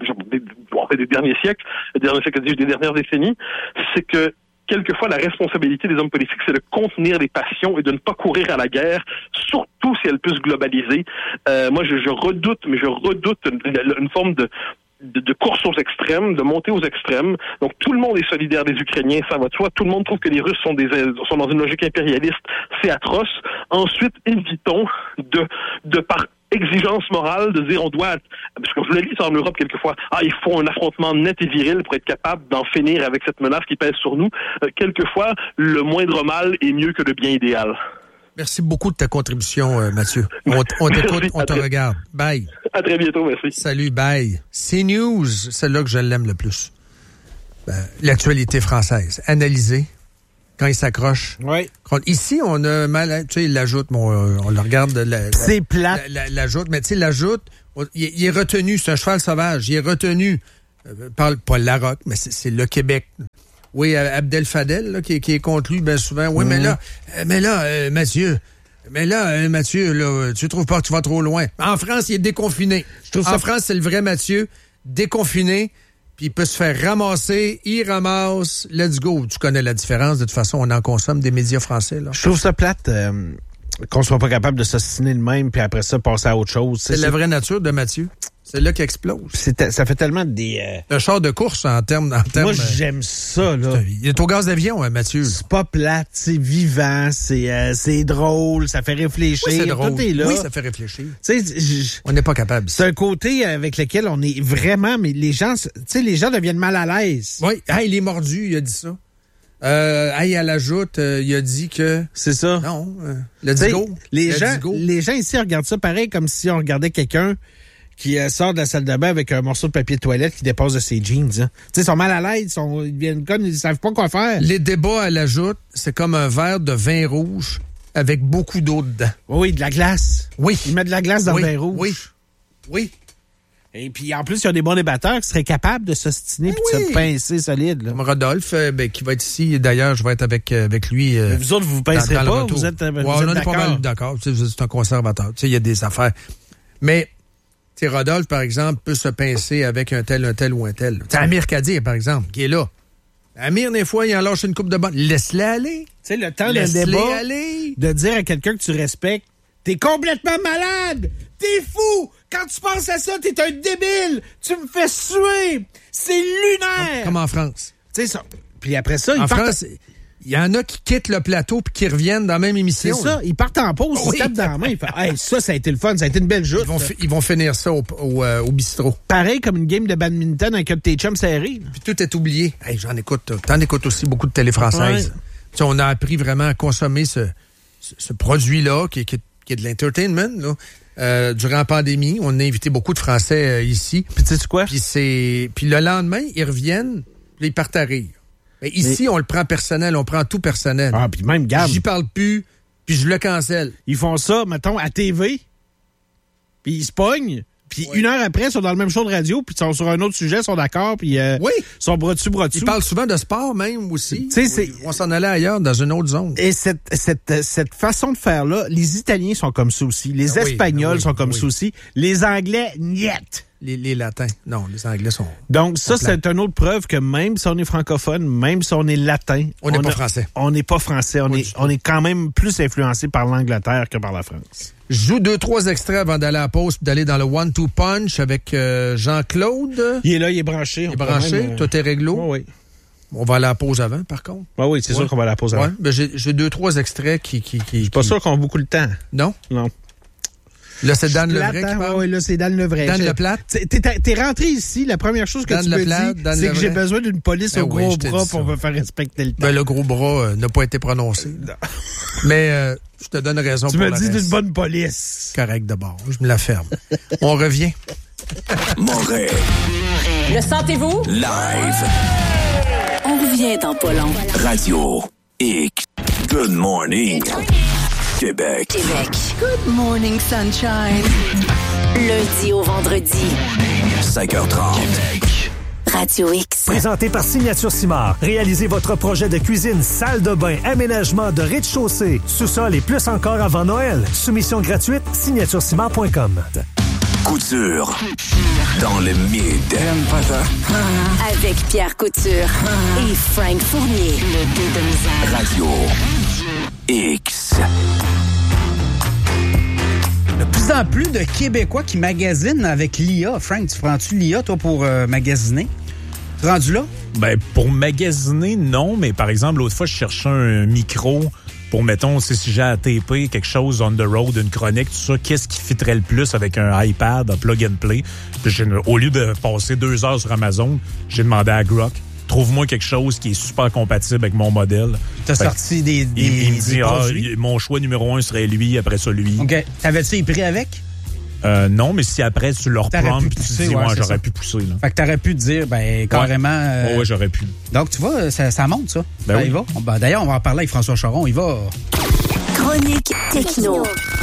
des derniers siècles, des dernières décennies, c'est que quelquefois, la responsabilité des hommes politiques, c'est de contenir les passions et de ne pas courir à la guerre, surtout si elle peut se globaliser. Moi, je redoute une forme de course aux extrêmes, de montée aux extrêmes. Donc, tout le monde est solidaire des Ukrainiens, ça va de soi. Tout le monde trouve que les Russes sont dans une logique impérialiste. C'est atroce. Ensuite, évitons par exigence morale de dire on doit, parce que je le lis ça en Europe quelquefois, il faut un affrontement net et viril pour être capable d'en finir avec cette menace qui pèse sur nous. Quelquefois, le moindre mal est mieux que le bien idéal. Merci beaucoup de ta contribution, Mathieu. On t'écoute, on te regarde. Bye. À très bientôt, merci. Salut, bye. CNews, c'est là que je l'aime le plus. L'actualité française, analysée, quand il s'accroche. Oui. Ici, on a mal, tu sais, il l'ajoute, on le regarde. C'est plate. L'ajoute, mais tu sais, l'ajoute, il est retenu, c'est un cheval sauvage, il est retenu par pas le Larocque, mais c'est le Québec. Oui, Abdel Fadel, là, qui est contre lui bien souvent. Oui, mais là, Mathieu, là, tu trouves pas que tu vas trop loin? En France, il est déconfiné. En France, c'est le vrai Mathieu, déconfiné, puis il peut se faire ramasser, il ramasse, let's go. Tu connais la différence, de toute façon, on en consomme des médias français, là. Je trouve ça plate qu'on soit pas capable de s'assiner de même, puis après ça, passer à autre chose. C'est la vraie nature de Mathieu. C'est là qu'il explose. Ça fait tellement des... Un char de course en termes... Moi, j'aime ça, là. Il est au gaz d'avion, Mathieu. C'est pas plate, c'est vivant, c'est drôle, ça fait réfléchir. Oui, c'est drôle. Tout est là. Oui, ça fait réfléchir. On n'est pas capable. C'est un côté avec lequel on est vraiment... Mais les gens, les gens deviennent mal à l'aise. Oui. Il est mordu, il a dit ça. À la joute, il a dit que... C'est ça. Non, let's go. Les gens ici regardent ça pareil comme si on regardait quelqu'un qui sort de la salle de bain avec un morceau de papier de toilette qui dépasse de ses jeans. Hein. Ils sont mal à l'aise, ils viennent comme ils savent pas quoi faire. Les débats à la joute, c'est comme un verre de vin rouge avec beaucoup d'eau dedans. Oui, de la glace. Oui. Ils mettent de la glace dans le vin rouge. Oui. Et puis, en plus, il y a des bons débatteurs qui seraient capables de s'ostiner et de se pincer solide. Là. Comme Rodolphe, qui va être ici. D'ailleurs, je vais être avec lui. Vous autres, vous pincerez pas? Vous êtes d'accord? On est pas mal d'accord. C'est un conservateur. Il y a des affaires. Mais... Rodolphe, par exemple, peut se pincer avec un tel ou un tel. Amir Kadir, par exemple, qui est là. Amir, des fois, il en lâche une coupe de bonne. Laisse-les aller. Tu sais, le temps d'un débat, de dire à quelqu'un que tu respectes, t'es complètement malade! T'es fou! Quand tu penses à ça, t'es un débile! Tu me fais suer! C'est lunaire! Comme en France. Tu sais ça. Puis après ça, en France, il y en a qui quittent le plateau puis qui reviennent dans la même émission. C'est ça. Ils partent en pause, ils se tapent dans la main. Ils font, hey, ça a été le fun, ça a été une belle joute. Ils vont finir ça au bistrot. Pareil comme une game de badminton avec un de tes chums serrés. Puis tout est oublié. Hey, t'en écoutes aussi beaucoup de télé française. Ouais. On a appris vraiment à consommer ce produit-là qui est de l'entertainment. Là. Durant la pandémie, on a invité beaucoup de Français ici. Puis tu sais quoi? Puis le lendemain, ils reviennent, puis ils partent à rire. Mais ici, on le prend personnel, on prend tout personnel. Ah, puis même, Gab. J'y parle plus, puis je le cancelle. Ils font ça, mettons, à TV, puis ils se pognent, puis une heure après, ils sont dans le même show de radio, puis ils sont sur un autre sujet, ils sont d'accord, puis ils sont bras dessus, bras dessous. Ils parlent souvent de sport même aussi. Tu sais, on s'en allait ailleurs, dans une autre zone. Et cette façon de faire-là, les Italiens sont comme ça aussi, les Espagnols sont comme ça aussi, les Anglais, niet. Les Latins. Non, les Anglais sont... Donc, ça, c'est une autre preuve que même si on est francophone, même si on est latin... On n'est pas français. On n'est pas français. On est quand même plus influencé par l'Angleterre que par la France. Je joue 2-3 extraits avant d'aller à la pause et d'aller dans le 1-2 punch avec Jean-Claude. Il est là, il est branché. Il est branché, tout est réglo. Oui. On va aller à la pause avant, par contre. Oui, c'est sûr qu'on va aller à la pause avant. Ouais, ben j'ai 2-3 extraits qui... Je suis pas sûr qu'on a beaucoup le temps. Non? Non. Là, c'est Dan Levray qui parle. Oui, là, c'est Dan Levray. Dan Leplate. T'es rentré ici, la première chose que tu me dis, c'est que j'ai besoin d'une police au gros bras pour me faire respecter le temps. Ben, le gros bras n'a pas été prononcé. Mais je te donne raison pour le reste. Tu me dis d'une bonne police. Correct d'abord. Je me la ferme. On revient. Moret. Le sentez-vous? Live. On revient dans pas long. Radio X. Good morning. Québec. Good morning, sunshine. Lundi au vendredi. 5h30. Québec. Radio X. Présenté par Signature Simard. Réalisez votre projet de cuisine, salle de bain, aménagement de rez-de-chaussée, sous-sol et plus encore avant Noël. Soumission gratuite, signaturesimard.com. Couture. Dans le mid. Avec Pierre Couture et Frank Fournier. Le deux de misère. Radio X. De plus en plus de Québécois qui magasinent avec l'IA. Frank, tu prends-tu l'IA, toi, pour magasiner? Rendu là? Ben, pour magasiner, non, mais par exemple, l'autre fois, je cherchais un micro pour, mettons, si j'ai à taper quelque chose on the road, une chronique, tout ça, qu'est-ce qui fitterait le plus avec un iPad, un plug and play? Puis au lieu de passer 2 heures sur Amazon, j'ai demandé à Grok, trouve-moi quelque chose qui est super compatible avec mon modèle. T'as sorti des il me dit, mon choix numéro 1 serait lui, après ça, lui. OK. T'avais-tu les prix avec? Non, mais si après, tu leur promptes, puis tu dis, j'aurais pu pousser. Là. Fait que t'aurais pu te dire, carrément... Ouais, j'aurais pu. Donc, tu vois, ça monte, ça. Ben oui. Il va. D'ailleurs, on va en parler avec François Charon. Il va... Chronique techno.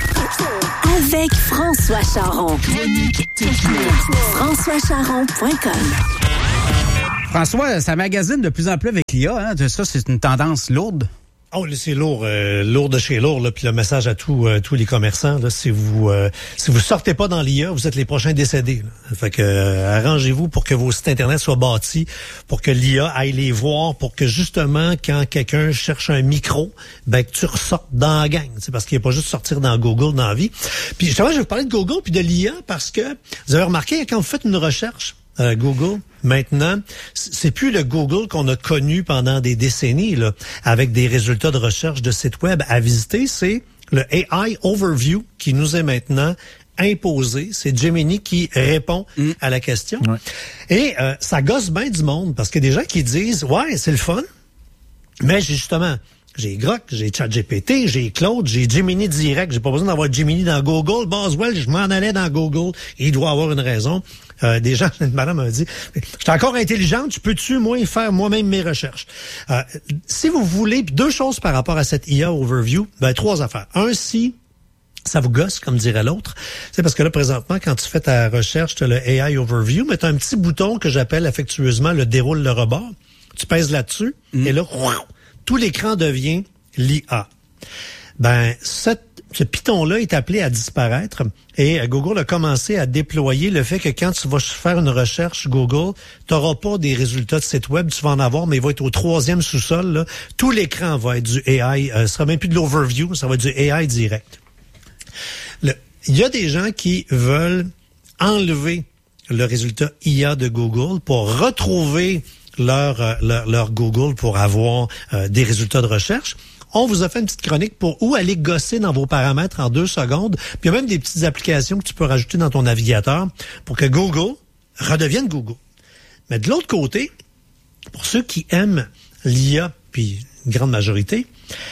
Avec François Charon. Chronique techno. FrançoisCharon.com. François, ça magasine de plus en plus avec l'IA. Hein? Ça, c'est une tendance lourde. Oh, c'est lourd, lourd de chez lourd. Là, puis le message à tous les commerçants, là, si vous sortez pas dans l'IA, vous êtes les prochains décédés. Là. Fait que arrangez-vous pour que vos sites internet soient bâtis, pour que l'IA aille les voir, pour que justement quand quelqu'un cherche un micro, ben que tu ressortes dans la gang. C'est parce qu'il n'y a pas juste sortir dans Google dans la vie. Puis justement, je vais vous parler de Google puis de l'IA parce que vous avez remarqué quand vous faites une recherche. Google, maintenant, c'est plus le Google qu'on a connu pendant des décennies, là, avec des résultats de recherche de sites web à visiter, c'est le AI Overview qui nous est maintenant imposé. C'est Gemini qui répond à la question. Ouais. Et ça gosse bien du monde, parce qu'il y a des gens qui disent, ouais, c'est le fun, mais j'ai Grok, j'ai ChatGPT, j'ai Claude, j'ai Gemini direct. J'ai pas besoin d'avoir Gemini dans Google. Boswell, je m'en allais dans Google. Il doit avoir une raison. Des gens, une madame m'a dit, j'étais encore intelligente, peux-tu, moi, faire moi-même mes recherches? Si vous voulez, 2 choses par rapport à cette IA Overview, 3 affaires. Un, si ça vous gosse, comme dirait l'autre, c'est parce que là, présentement, quand tu fais ta recherche, tu as le AI Overview, mais tu as un petit bouton que j'appelle affectueusement le déroule le rebord. Tu pèses là-dessus, et là, tout l'écran devient l'IA. Ce piton-là est appelé à disparaître et Google a commencé à déployer le fait que quand tu vas faire une recherche Google, tu n'auras pas des résultats de site web, tu vas en avoir, mais il va être au 3e sous-sol. Là. Tout l'écran va être du AI. Ce sera même plus de l'overview, ça va être du AI direct. Il y a des gens qui veulent enlever le résultat IA de Google pour retrouver leur Google pour avoir des résultats de recherche. On vous a fait une petite chronique pour où aller gosser dans vos paramètres en 2 secondes. Puis il y a même des petites applications que tu peux rajouter dans ton navigateur pour que Google redevienne Google. Mais de l'autre côté, pour ceux qui aiment l'IA, puis une grande majorité,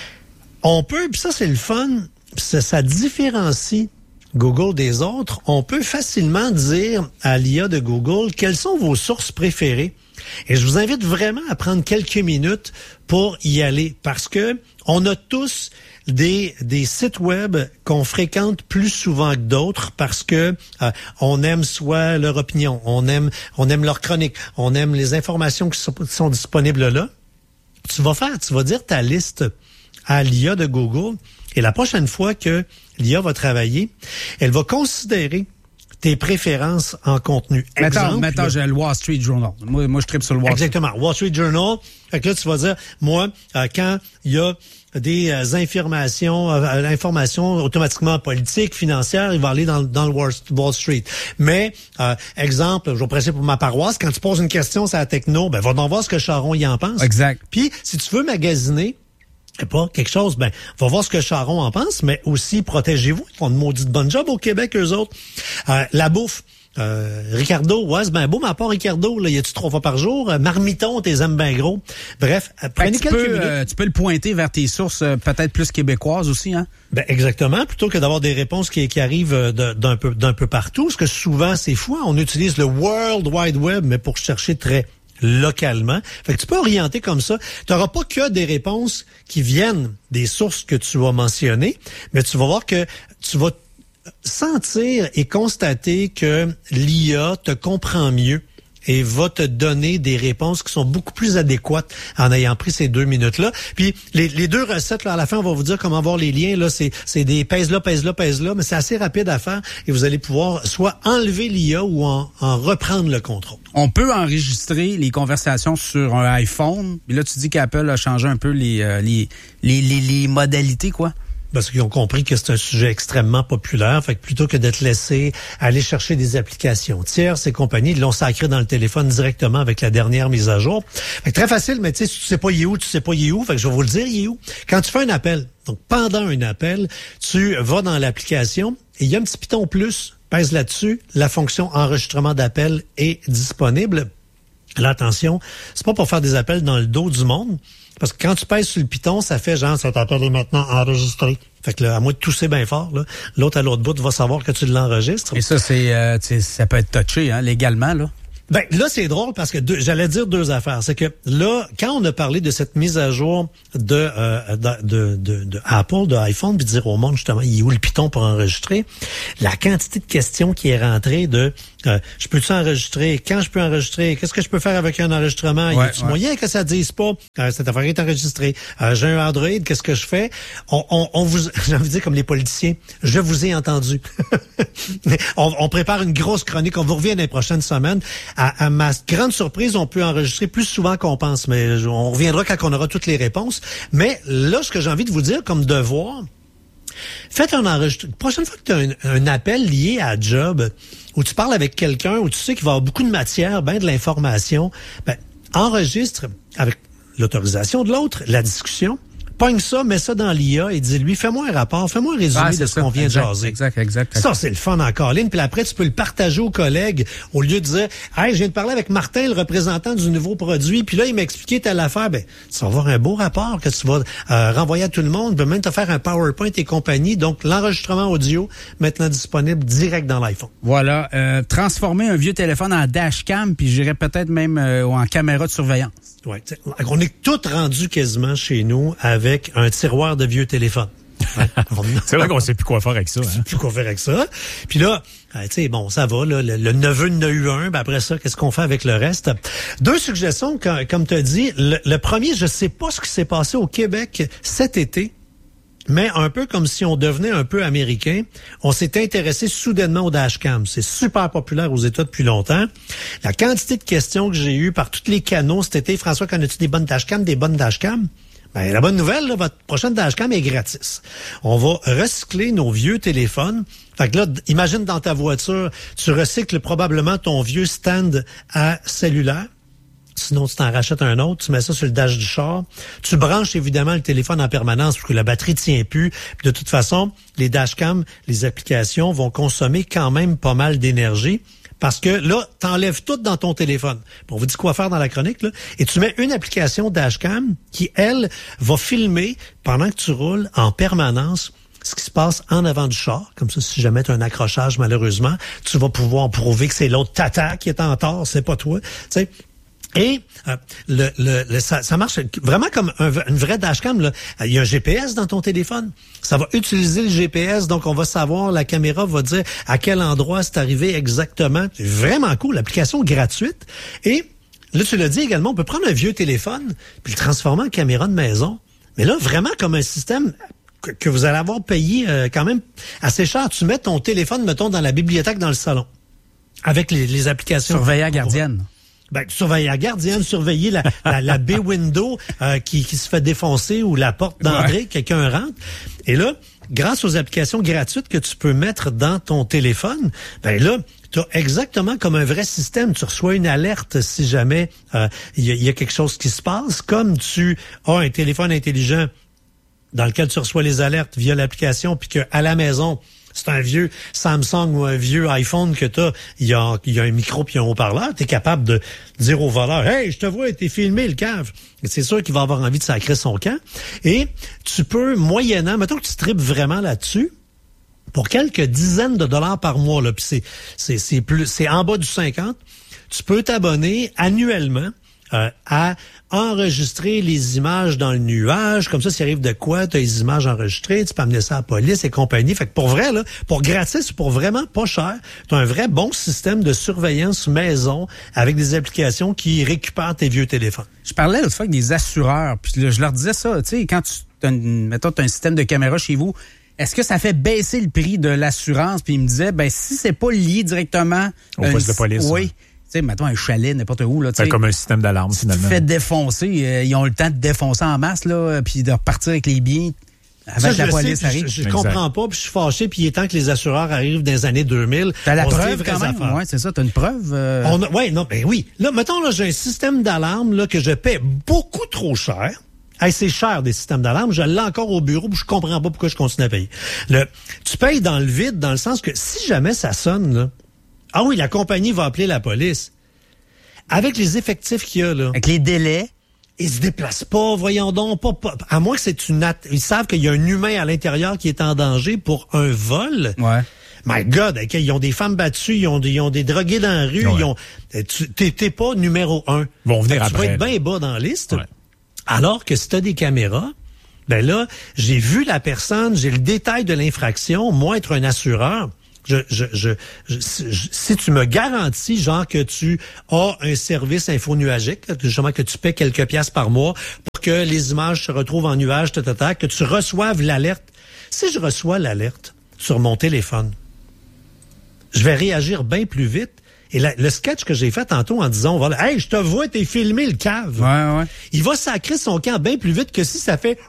on peut, puis ça c'est le fun, ça différencie Google des autres, on peut facilement dire à l'IA de Google quelles sont vos sources préférées. Et je vous invite vraiment à prendre quelques minutes pour y aller parce que on a tous des sites web qu'on fréquente plus souvent que d'autres parce que on aime soit leur opinion, on aime leur chronique, on aime les informations qui sont disponibles là. Tu vas dire ta liste à l'IA de Google et la prochaine fois que l'IA va travailler, elle va considérer tes préférences en contenu. Maintenant, j'ai le Wall Street Journal. Moi, je tripe sur le Wall Street. Exactement. Wall Street Journal. Fait que là, tu vas dire, moi, quand il y a des informations automatiquement politiques, financières, il va aller dans le Wall Street. Mais, exemple, je vais presser pour ma paroisse, quand tu poses une question sur la techno, va donc voir ce que Charon y en pense. Exact. Puis, si tu veux magasiner, pas quelque chose, va voir ce que Charon en pense, mais aussi protégez-vous. Ils font une maudite bonne job au Québec, eux autres. La bouffe. Ricardo, ouais, c'est bien beau, mais à part Ricardo, là, y a-tu 3 fois par jour? Marmiton, t'es aimes bien gros. Bref, prenez quelques minutes. Tu peux le pointer vers tes sources peut-être plus québécoises aussi, hein? Exactement, plutôt que d'avoir des réponses qui arrivent d'un peu partout, parce que souvent, c'est fou, on utilise le World Wide Web, mais pour chercher très localement. Fait que tu peux orienter comme ça. Tu n'auras pas que des réponses qui viennent des sources que tu vas mentionner, mais tu vas voir que tu vas sentir et constater que l'IA te comprend mieux et va te donner des réponses qui sont beaucoup plus adéquates en ayant pris ces 2 minutes-là. Puis les 2 recettes, là, à la fin, on va vous dire comment voir les liens. Là, c'est des pèse là, mais c'est assez rapide à faire et vous allez pouvoir soit enlever l'IA ou en reprendre le contrôle. On peut enregistrer les conversations sur un iPhone. Puis là, tu dis qu'Apple a changé un peu les modalités, quoi. parce qu'ils ont compris que c'est un sujet extrêmement populaire. Fait que plutôt que d'être laissé aller chercher des applications tierces et compagnie, ils l'ont sacré dans le téléphone directement avec la dernière mise à jour. Fait que très facile, mais tu sais, si tu sais pas il est où, tu sais pas il est où. Fait que je vais vous le dire, il est où. Quand tu fais un appel, donc pendant un appel, tu vas dans l'application et il y a un petit piton plus, pèse là-dessus, la fonction enregistrement d'appel est disponible. Là, attention, c'est pas pour faire des appels dans le dos du monde. Parce que quand tu pèses sur le piton, ça fait genre, cet appel est maintenant enregistré. Fait que là, à moins de tousser bien fort, là, l'autre à l'autre bout va savoir que tu l'enregistres. Et ça, ça peut être touché, hein, légalement, là. Ben là, c'est drôle parce que j'allais dire deux affaires. C'est que là, quand on a parlé de cette mise à jour de Apple, de iPhone, puis dire au monde justement, il est où le piton pour enregistrer, la quantité de questions qui est rentrée de je peux-tu enregistrer? Quand je peux enregistrer? Qu'est-ce que je peux faire avec un enregistrement? Y a-tu moyen que ça dise pas? Cette affaire est enregistrée. J'ai un Android, qu'est-ce que je fais? On vous, j'ai envie de dire comme les politiciens, je vous ai entendu. on prépare une grosse chronique. On vous revient dans les prochaines semaines. À ma grande surprise, on peut enregistrer plus souvent qu'on pense, mais on reviendra quand on aura toutes les réponses. Mais là, ce que j'ai envie de vous dire comme devoir, faites un enregistrement. La prochaine fois que tu as un appel lié à job, où tu parles avec quelqu'un, où tu sais qu'il va y avoir beaucoup de matière, ben de l'information, ben, enregistre avec l'autorisation de l'autre la discussion. Pogne ça, mets ça dans l'IA et dis-lui, fais-moi un rapport, fais-moi un résumé de ce qu'on vient de jaser. Exact. Ça, c'est le fun en colline. Puis après, tu peux le partager aux collègues au lieu de dire, hey, je viens de parler avec Martin, le représentant du nouveau produit, puis là, il m'a expliqué telle affaire. Ben, tu vas avoir un beau rapport que tu vas renvoyer à tout le monde. Tu peux même te faire un PowerPoint et compagnie. Donc, l'enregistrement audio, maintenant disponible direct dans l'iPhone. Voilà. Transformer un vieux téléphone en dashcam, puis j'irais peut-être même en caméra de surveillance. Ouais, on est tous rendus quasiment chez nous avec un tiroir de vieux téléphones. Ouais, c'est vrai qu'on sait plus quoi faire avec ça. Plus quoi faire avec ça. Puis là, tu sais, bon, ça va, là, le neveu en a eu un, ben après ça, qu'est-ce qu'on fait avec le reste? Deux suggestions, comme tu as dit. Le premier, je sais pas ce qui s'est passé au Québec cet été, mais un peu comme si on devenait un peu américain, on s'est intéressé soudainement au dashcam. C'est super populaire aux États depuis longtemps. La quantité de questions que j'ai eues par tous les canaux cet été, François, connais-tu des bonnes dashcams? Ben, la bonne nouvelle, là, votre prochaine dashcam est gratis. On va recycler nos vieux téléphones. Fait que là, imagine dans ta voiture, tu recycles probablement ton vieux stand à cellulaire. Sinon, tu t'en rachètes un autre, tu mets ça sur le dash du char. Tu branches évidemment le téléphone en permanence pour que la batterie tient plus. Puis de toute façon, les dashcams, les applications vont consommer quand même pas mal d'énergie. Parce que là, t'enlèves tout dans ton téléphone. On vous dit quoi faire dans la chronique, là. Et tu mets une application dashcam qui, elle, va filmer pendant que tu roules en permanence ce qui se passe en avant du char. Comme ça, si jamais tu as un accrochage, malheureusement, tu vas pouvoir prouver que c'est l'autre tata qui est en tort, c'est pas toi. Tu sais. Et ça marche vraiment comme une vraie dashcam. Là. Il y a un GPS dans ton téléphone. Ça va utiliser le GPS, donc on va savoir, la caméra va dire à quel endroit c'est arrivé exactement. C'est vraiment cool, l'application gratuite. Et là, tu l'as dit également, on peut prendre un vieux téléphone puis le transformer en caméra de maison. Mais là, vraiment comme un système que vous allez avoir payé quand même assez cher. Tu mets ton téléphone, mettons, dans la bibliothèque dans le salon avec les applications. Surveiller la gardienne. Ben, surveiller la gardienne, surveiller la baie window qui se fait défoncer ou la porte d'entrée, quelqu'un rentre. Et là, grâce aux applications gratuites que tu peux mettre dans ton téléphone, ben là, tu as exactement comme un vrai système. Tu reçois une alerte si jamais il y a quelque chose qui se passe. Comme tu as un téléphone intelligent dans lequel tu reçois les alertes via l'application, puis qu'à la maison, c'est un vieux Samsung ou un vieux iPhone que t'as, il y a un micro puis un haut-parleur, t'es capable de dire au voleur, hey, je te vois, t'es filmé le cave. C'est sûr qu'il va avoir envie de sacrer son camp. Et tu peux, moyennant, mettons que tu tripes vraiment là-dessus, pour quelques dizaines de dollars par mois, là, puis c'est en bas du 50, tu peux t'abonner annuellement à enregistrer les images dans le nuage. Comme ça, s'il arrive de quoi, tu as les images enregistrées, tu peux amener ça à la police et compagnie. Fait que pour vrai, là, pour gratis, pour vraiment pas cher, tu as un vrai bon système de surveillance maison avec des applications qui récupèrent tes vieux téléphones. Je parlais l'autre fois avec des assureurs, puis je leur disais ça, tu sais, quand mettons, tu as un système de caméra chez vous, est-ce que ça fait baisser le prix de l'assurance? Puis ils me disaient, ben si c'est pas lié directement au poste de police. Oui. Tu sais, mettons un chalet, n'importe où. Là, c'est comme un système d'alarme, finalement. Tu te fais défoncer. Ils ont le temps de défoncer en masse, là, puis de repartir avec les biens. Avant que la police arrive. Je comprends pas, puis je suis fâché, puis il est temps que les assureurs arrivent dans les années 2000. T'as la preuve quand même? Ouais, c'est ça, t'as une preuve? Oui. Là, mettons, là, j'ai un système d'alarme là que je paie beaucoup trop cher. Hey, c'est cher des systèmes d'alarme. Je l'ai encore au bureau, puis je comprends pas pourquoi je continue à payer. Tu payes dans le vide, dans le sens que si jamais ça sonne, là, ah oui, la compagnie va appeler la police. Avec les effectifs qu'il y a, là. Avec les délais. Ils se déplacent pas, voyons donc, pas. À moins que ils savent qu'il y a un humain à l'intérieur qui est en danger pour un vol. Ouais. My God, ils ont des femmes battues, ils ont des drogués dans la rue, ouais. T'es pas numéro 1. Vont venir après. Tu vas être bien bas dans la liste. Ouais. Alors que si t'as des caméras, ben là, j'ai vu la personne, j'ai le détail de l'infraction. Moi, être un assureur, si tu me garantis, genre, que tu as un service infonuagique, justement que tu paies quelques piastres par mois pour que les images se retrouvent en nuage, que tu reçoives l'alerte. Si je reçois l'alerte sur mon téléphone, je vais réagir bien plus vite. Et le sketch que j'ai fait tantôt en disant, voilà, hey, je te vois, t'es filmé le cave. Ouais. Il va sacrer son camp bien plus vite que si ça fait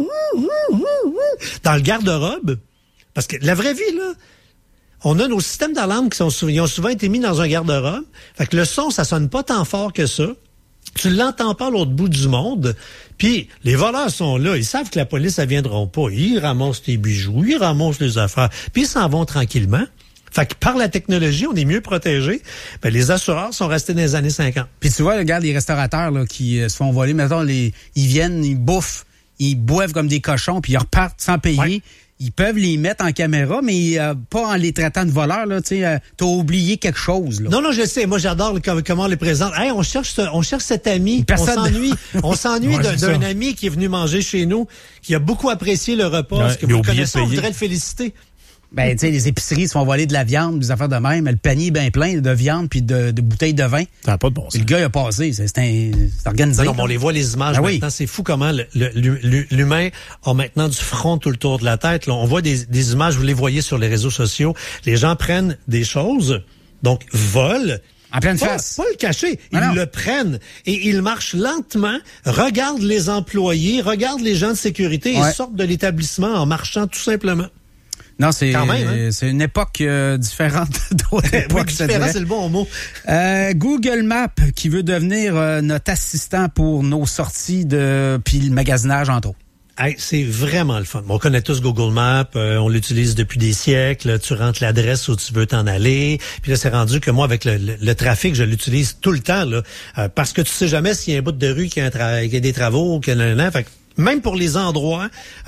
dans le garde-robe. Parce que la vraie vie, là, on a nos systèmes d'alarme qui ont souvent été mis dans un garde-robe. Fait que le son, ça sonne pas tant fort que ça. Tu l'entends pas à l'autre bout du monde. Puis les voleurs sont là. Ils savent que la police, ne viendront pas. Ils ramassent tes bijoux, ils ramassent les affaires. Puis ils s'en vont tranquillement. Fait que par la technologie, on est mieux protégé. Ben, les assureurs sont restés dans les années 50. Puis tu vois, regarde les restaurateurs là, qui se font voler. Mettons, ils viennent, ils bouffent, ils boivent comme des cochons, puis ils repartent sans payer. Ouais. Ils peuvent les mettre en caméra, mais pas en les traitant de voleurs. Là, t'as oublié quelque chose. Là. Non, je sais. Moi, j'adore comment on les présente. Hey, on cherche cet ami. On s'ennuie d'un ami qui est venu manger chez nous, qui a beaucoup apprécié le repas. Parce que vous le connaissez, on voudrait le féliciter. Ben, tu sais, les épiceries se font voler de la viande, des affaires de même. Le panier est bien plein de viande puis de bouteilles de vin. Ça n'a pas de bon sens. Le gars, il a passé. C'est organisé. Non, on les voit, les images maintenant. C'est fou comment l'humain a maintenant du front tout le tour de la tête. Là, on voit des images, vous les voyez sur les réseaux sociaux. Les gens prennent des choses, donc volent. En pleine face. Pas le cacher. Ils le prennent et ils marchent lentement, regardent les employés, regardent les gens de sécurité et sortent de l'établissement en marchant tout simplement. Non, c'est une époque différente d'autres époques. Différent, c'est le bon mot. Google Maps qui veut devenir notre assistant pour nos sorties puis le magasinage, entre autres. Hey, c'est vraiment le fun. On connaît tous Google Maps, on l'utilise depuis des siècles. Tu rentres l'adresse où tu veux t'en aller. Puis là, c'est rendu que moi, avec le trafic, je l'utilise tout le temps là, parce que tu sais jamais s'il y a un bout de rue qui a des travaux, fait même pour les endroits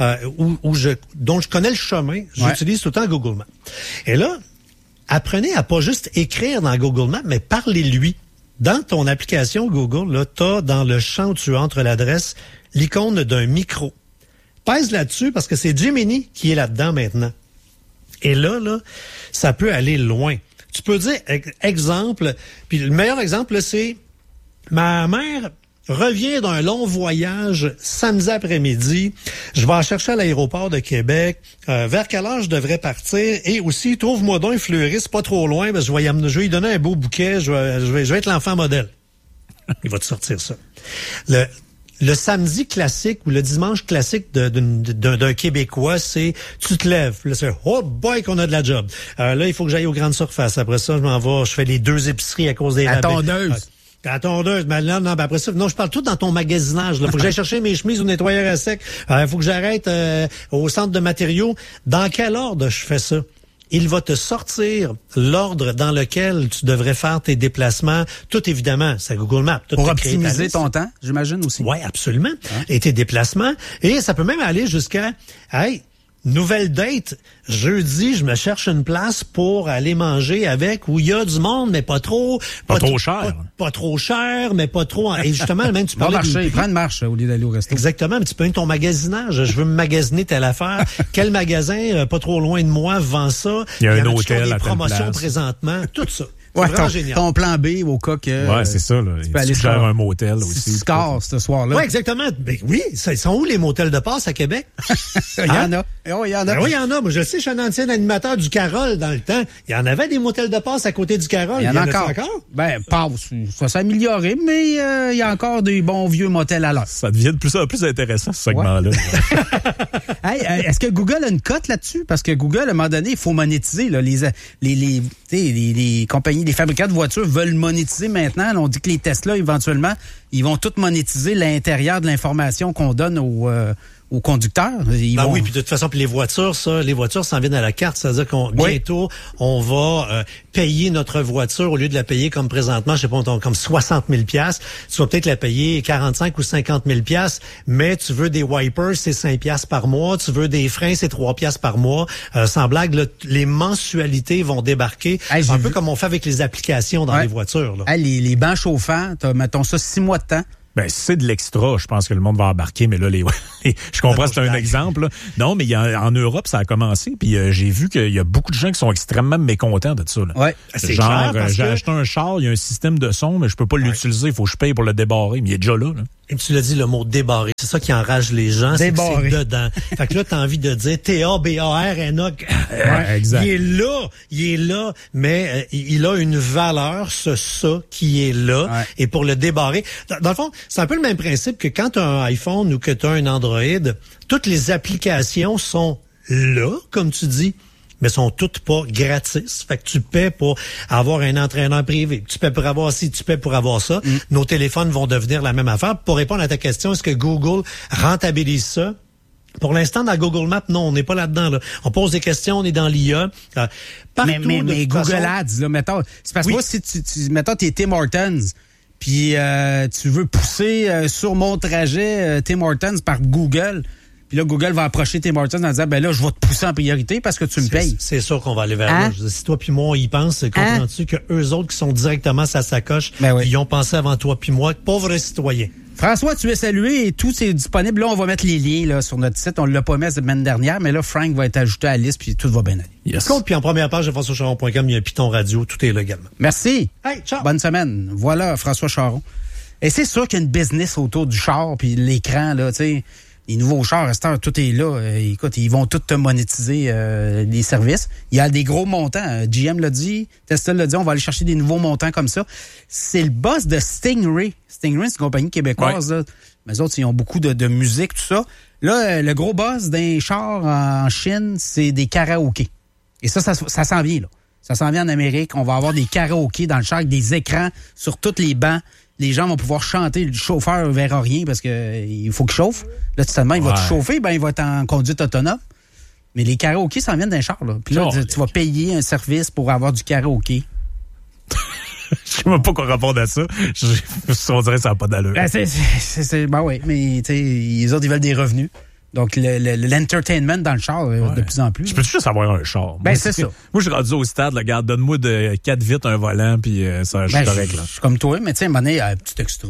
dont je connais le chemin, j'utilise tout le temps Google Maps. Et là, apprenez à pas juste écrire dans Google Maps, mais parlez-lui. Dans ton application Google, là, t'as dans le champ où tu entres l'adresse l'icône d'un micro. Pèse là-dessus parce que c'est Gemini qui est là-dedans maintenant. Et là, ça peut aller loin. Tu peux dire, exemple, puis le meilleur exemple, là, c'est ma mère revient d'un long voyage samedi après-midi. Je vais la chercher à l'aéroport de Québec. Vers quelle heure je devrais partir? Et aussi, trouve-moi donc un fleuriste pas trop loin, parce que je vais lui donner un beau bouquet. Je vais être l'enfant modèle. Il va te sortir ça. Le samedi classique ou le dimanche classique d'un Québécois, c'est tu te lèves. Là, c'est oh boy qu'on a de la job. Là, il faut que j'aille aux grandes surfaces. Après ça, je m'en vais. Je fais les 2 épiceries à cause des rabais. La tondeuse, mais là, non, après ça, non, je parle tout dans ton magasinage. Là, faut que j'aille chercher mes chemises au nettoyeur à sec. Faut que j'arrête au centre de matériaux. Dans quel ordre je fais ça? Il va te sortir l'ordre dans lequel tu devrais faire tes déplacements. Tout évidemment, c'est Google Maps. Pour optimiser ton temps, j'imagine aussi. Oui, absolument. Et tes déplacements. Et ça peut même aller jusqu'à, nouvelle date, jeudi, je me cherche une place pour aller manger avec où il y a du monde, mais pas trop. Pas trop cher. Pas trop cher, mais pas trop. Et justement, même tu parlais prends une marche au lieu d'aller au resto. Exactement, mais tu peux mettre ton magasinage. Je veux me magasiner telle affaire. Quel magasin, pas trop loin de moi, vend ça. Il y a un hôtel des à promotions telle place. Présentement, tout ça. C'est vraiment génial. Ton plan B au cas que... Ouais, c'est ça. Là. Tu peux aller faire un motel aussi. Si tu scores ce soir-là. Oui, exactement. Mais oui, ils sont où les motels de passe à Québec? Il y en a. Oui, il y en a. Oui, il y en a. Moi, je le sais, je suis un ancien animateur du Carole dans le temps. Il y en avait des motels de passe à côté du Carole. Il y en a encore. Ben, ça s'est amélioré, mais il y a encore des bons vieux motels à l'heure. Ça devient de plus en plus intéressant, ce segment-là. Hey, est-ce que Google a une cote là-dessus? Parce que Google, à un moment donné, il faut monétiser. Là, les compagnies, les fabricants de voitures veulent monétiser maintenant. Là, on dit que les Tesla, éventuellement, ils vont tous monétiser l'intérieur de l'information qu'on donne aux conducteurs. Oui, puis de toute façon, puis les voitures s'en viennent à la carte. C'est-à-dire qu'on bientôt, on va payer notre voiture au lieu de la payer comme présentement, je sais pas, comme 60 000 $. Tu vas peut-être la payer 45 ou 50 000 $, mais tu veux des wipers, c'est 5 $ par mois. Tu veux des freins, c'est 3 $ par mois. Sans blague, là, les mensualités vont débarquer. Hey, un peu comme on fait avec les applications dans les voitures. Là. Hey, les bancs chauffants, mettons ça 6 mois de temps. Ben, c'est de l'extra, je pense que le monde va embarquer, mais là, je comprends, c'est un exemple. Là. Non, mais en Europe, ça a commencé, puis j'ai vu qu'il y a beaucoup de gens qui sont extrêmement mécontents de ça. Là. Ouais, c'est genre, j'ai acheté un char, il y a un système de son, mais je peux pas l'utiliser, il faut que je paye pour le débarrer, mais il est déjà là. Et tu l'as dit, le mot débarrer. C'est ça qui enrage les gens, c'est que c'est dedans. Fait que là, t'as envie de dire T-A-B-A-R-N-A. Exact. Il est là, mais il a une valeur, ça qui est là. Ouais. Et pour le débarrer, dans le fond, c'est un peu le même principe que quand tu as un iPhone ou que tu as un Android, toutes les applications sont là, comme tu dis, mais sont toutes pas gratis. Fait que tu paies pour avoir un entraîneur privé. Tu paies pour avoir ci, tu paies pour avoir ça. Nos téléphones vont devenir la même affaire. Pour répondre à ta question, est-ce que Google rentabilise ça? Pour l'instant, dans Google Maps, non, on n'est pas là-dedans. Là. On pose des questions, on est dans l'IA. Mais Google Ads, là, mettons, c'est parce que moi, si mettons, t'es Tim Hortons, puis tu veux pousser sur mon trajet Tim Hortons par Google, puis là, Google va approcher Tim Hortons en disant, ben là, je vais te pousser en priorité parce que tu me payes. C'est sûr qu'on va aller vers là. Si toi puis moi, on y pense, comprends-tu que eux autres qui sont directement sa sacoche, ils ont pensé avant toi puis moi, pauvres citoyens. François, tu es salué et tout c'est disponible. Là, on va mettre les liens là, sur notre site. On ne l'a pas mis la semaine dernière, mais là, Frank va être ajouté à la liste puis tout va bien aller. Yes. Puis en première page de FrançoisCharron.com, il y a Python Radio, tout est là également. Merci. Hey, ciao. Bonne semaine. Voilà, François Charron. Et c'est sûr qu'il y a une business autour du char puis l'écran, là, tu sais. Les nouveaux chars, à cette heure, tout est là. Écoute, ils vont tout te monétiser les services. Il y a des gros montants. GM l'a dit, Tesla l'a dit, on va aller chercher des nouveaux montants comme ça. C'est le boss de Stingray. Stingray, c'est une compagnie québécoise. Là. Mais autres, ils ont beaucoup de musique, tout ça. Là, le gros boss d'un char en Chine, c'est des karaokés. Et ça s'en vient, là. Ça s'en vient en Amérique. On va avoir des karaokés dans le char avec des écrans sur tous les bancs. Les gens vont pouvoir chanter. Le chauffeur ne verra rien parce que il faut qu'il chauffe. Là, seulement, il va te chauffer, ben il va être en conduite autonome. Mais les karaokés s'en viennent d'un char, là. Puis là, tu vas payer un service pour avoir du karaoké. Je sais même pas quoi répondre à ça. On dirait que ça n'a pas d'allure. Ben oui, mais tu sais, les autres, ils veulent des revenus. Donc, l'entertainment dans le char, de plus en plus. Je peux juste avoir un char. Ben, c'est ça. Moi, je suis rendu au stade, là, regarde, donne-moi de 4 vitres, un volant, puis ça, je suis correct, là. Je suis comme toi, mais tu sais, à un moment donné, un petit extra,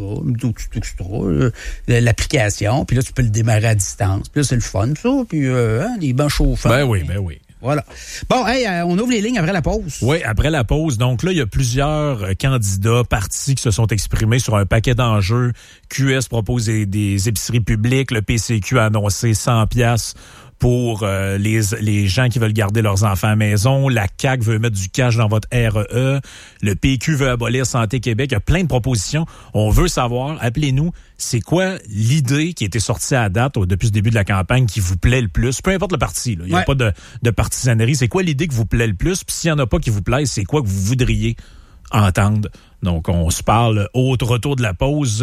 l'application, puis là, tu peux le démarrer à distance. Puis là, c'est le fun, ça, puis les bancs chauffants. Ben oui. Voilà. Bon, hey, on ouvre les lignes après la pause. Oui, après la pause. Donc là, il y a plusieurs candidats, partis qui se sont exprimés sur un paquet d'enjeux. QS propose des épiceries publiques. Le PCQ a annoncé 100$ pour les gens qui veulent garder leurs enfants à la maison. La CAQ veut mettre du cash dans votre REE. Le PQ veut abolir Santé Québec. Il y a plein de propositions. On veut savoir, appelez-nous, c'est quoi l'idée qui a été sortie à date depuis le début de la campagne qui vous plaît le plus? Peu importe le parti, là. Il n'y a pas de partisanerie. C'est quoi l'idée qui vous plaît le plus? Puis s'il n'y en a pas qui vous plaise, c'est quoi que vous voudriez entendre? Donc, on se parle au retour de la pause.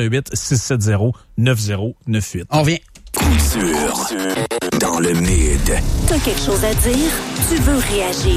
418-670-9098. On revient. Couture dans le mid. T'as quelque chose à dire? Tu veux réagir?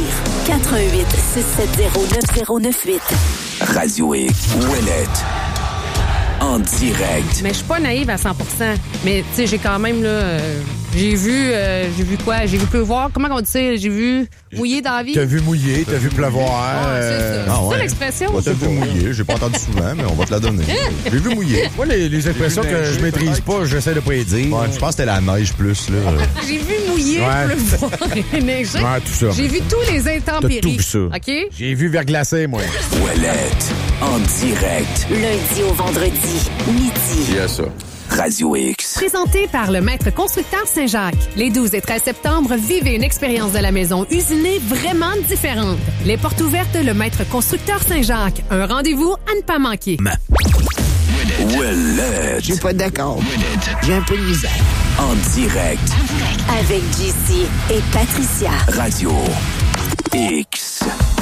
418-670-9098. Radio X. Ouellette. En direct. Mais je suis pas naïve à 100%. Mais tu sais, j'ai quand même là, J'ai vu quoi? J'ai vu pleuvoir. Comment on dit ça? J'ai vu mouiller dans la vie. T'as vu mouiller, t'as vu pleuvoir. C'est ça. C'est ça l'expression? Moi, t'as vu mouiller. J'ai pas entendu souvent, mais on va te la donner. J'ai vu mouiller. Moi, les expressions que je maîtrise pas, j'essaie de pas les dire. Ouais, je pense que c'était la neige plus, là. J'ai vu mouiller, pleuvoir et neiger. Ouais, tout ça. J'ai vu tous les intempéries. T'as tout vu ça. OK? J'ai vu verglacer, moi. Ouellette, en direct. Lundi au vendredi, midi. Yes, ça. Radio X. Présenté par le Maître Constructeur Saint-Jacques. Les 12 et 13 septembre, vivez une expérience de la maison usinée vraiment différente. Les portes ouvertes, le Maître Constructeur Saint-Jacques. Un rendez-vous à ne pas manquer. Ouellette. Je suis pas d'accord. J'ai un peu de misère. En direct. Avec JC et Patricia. Radio X.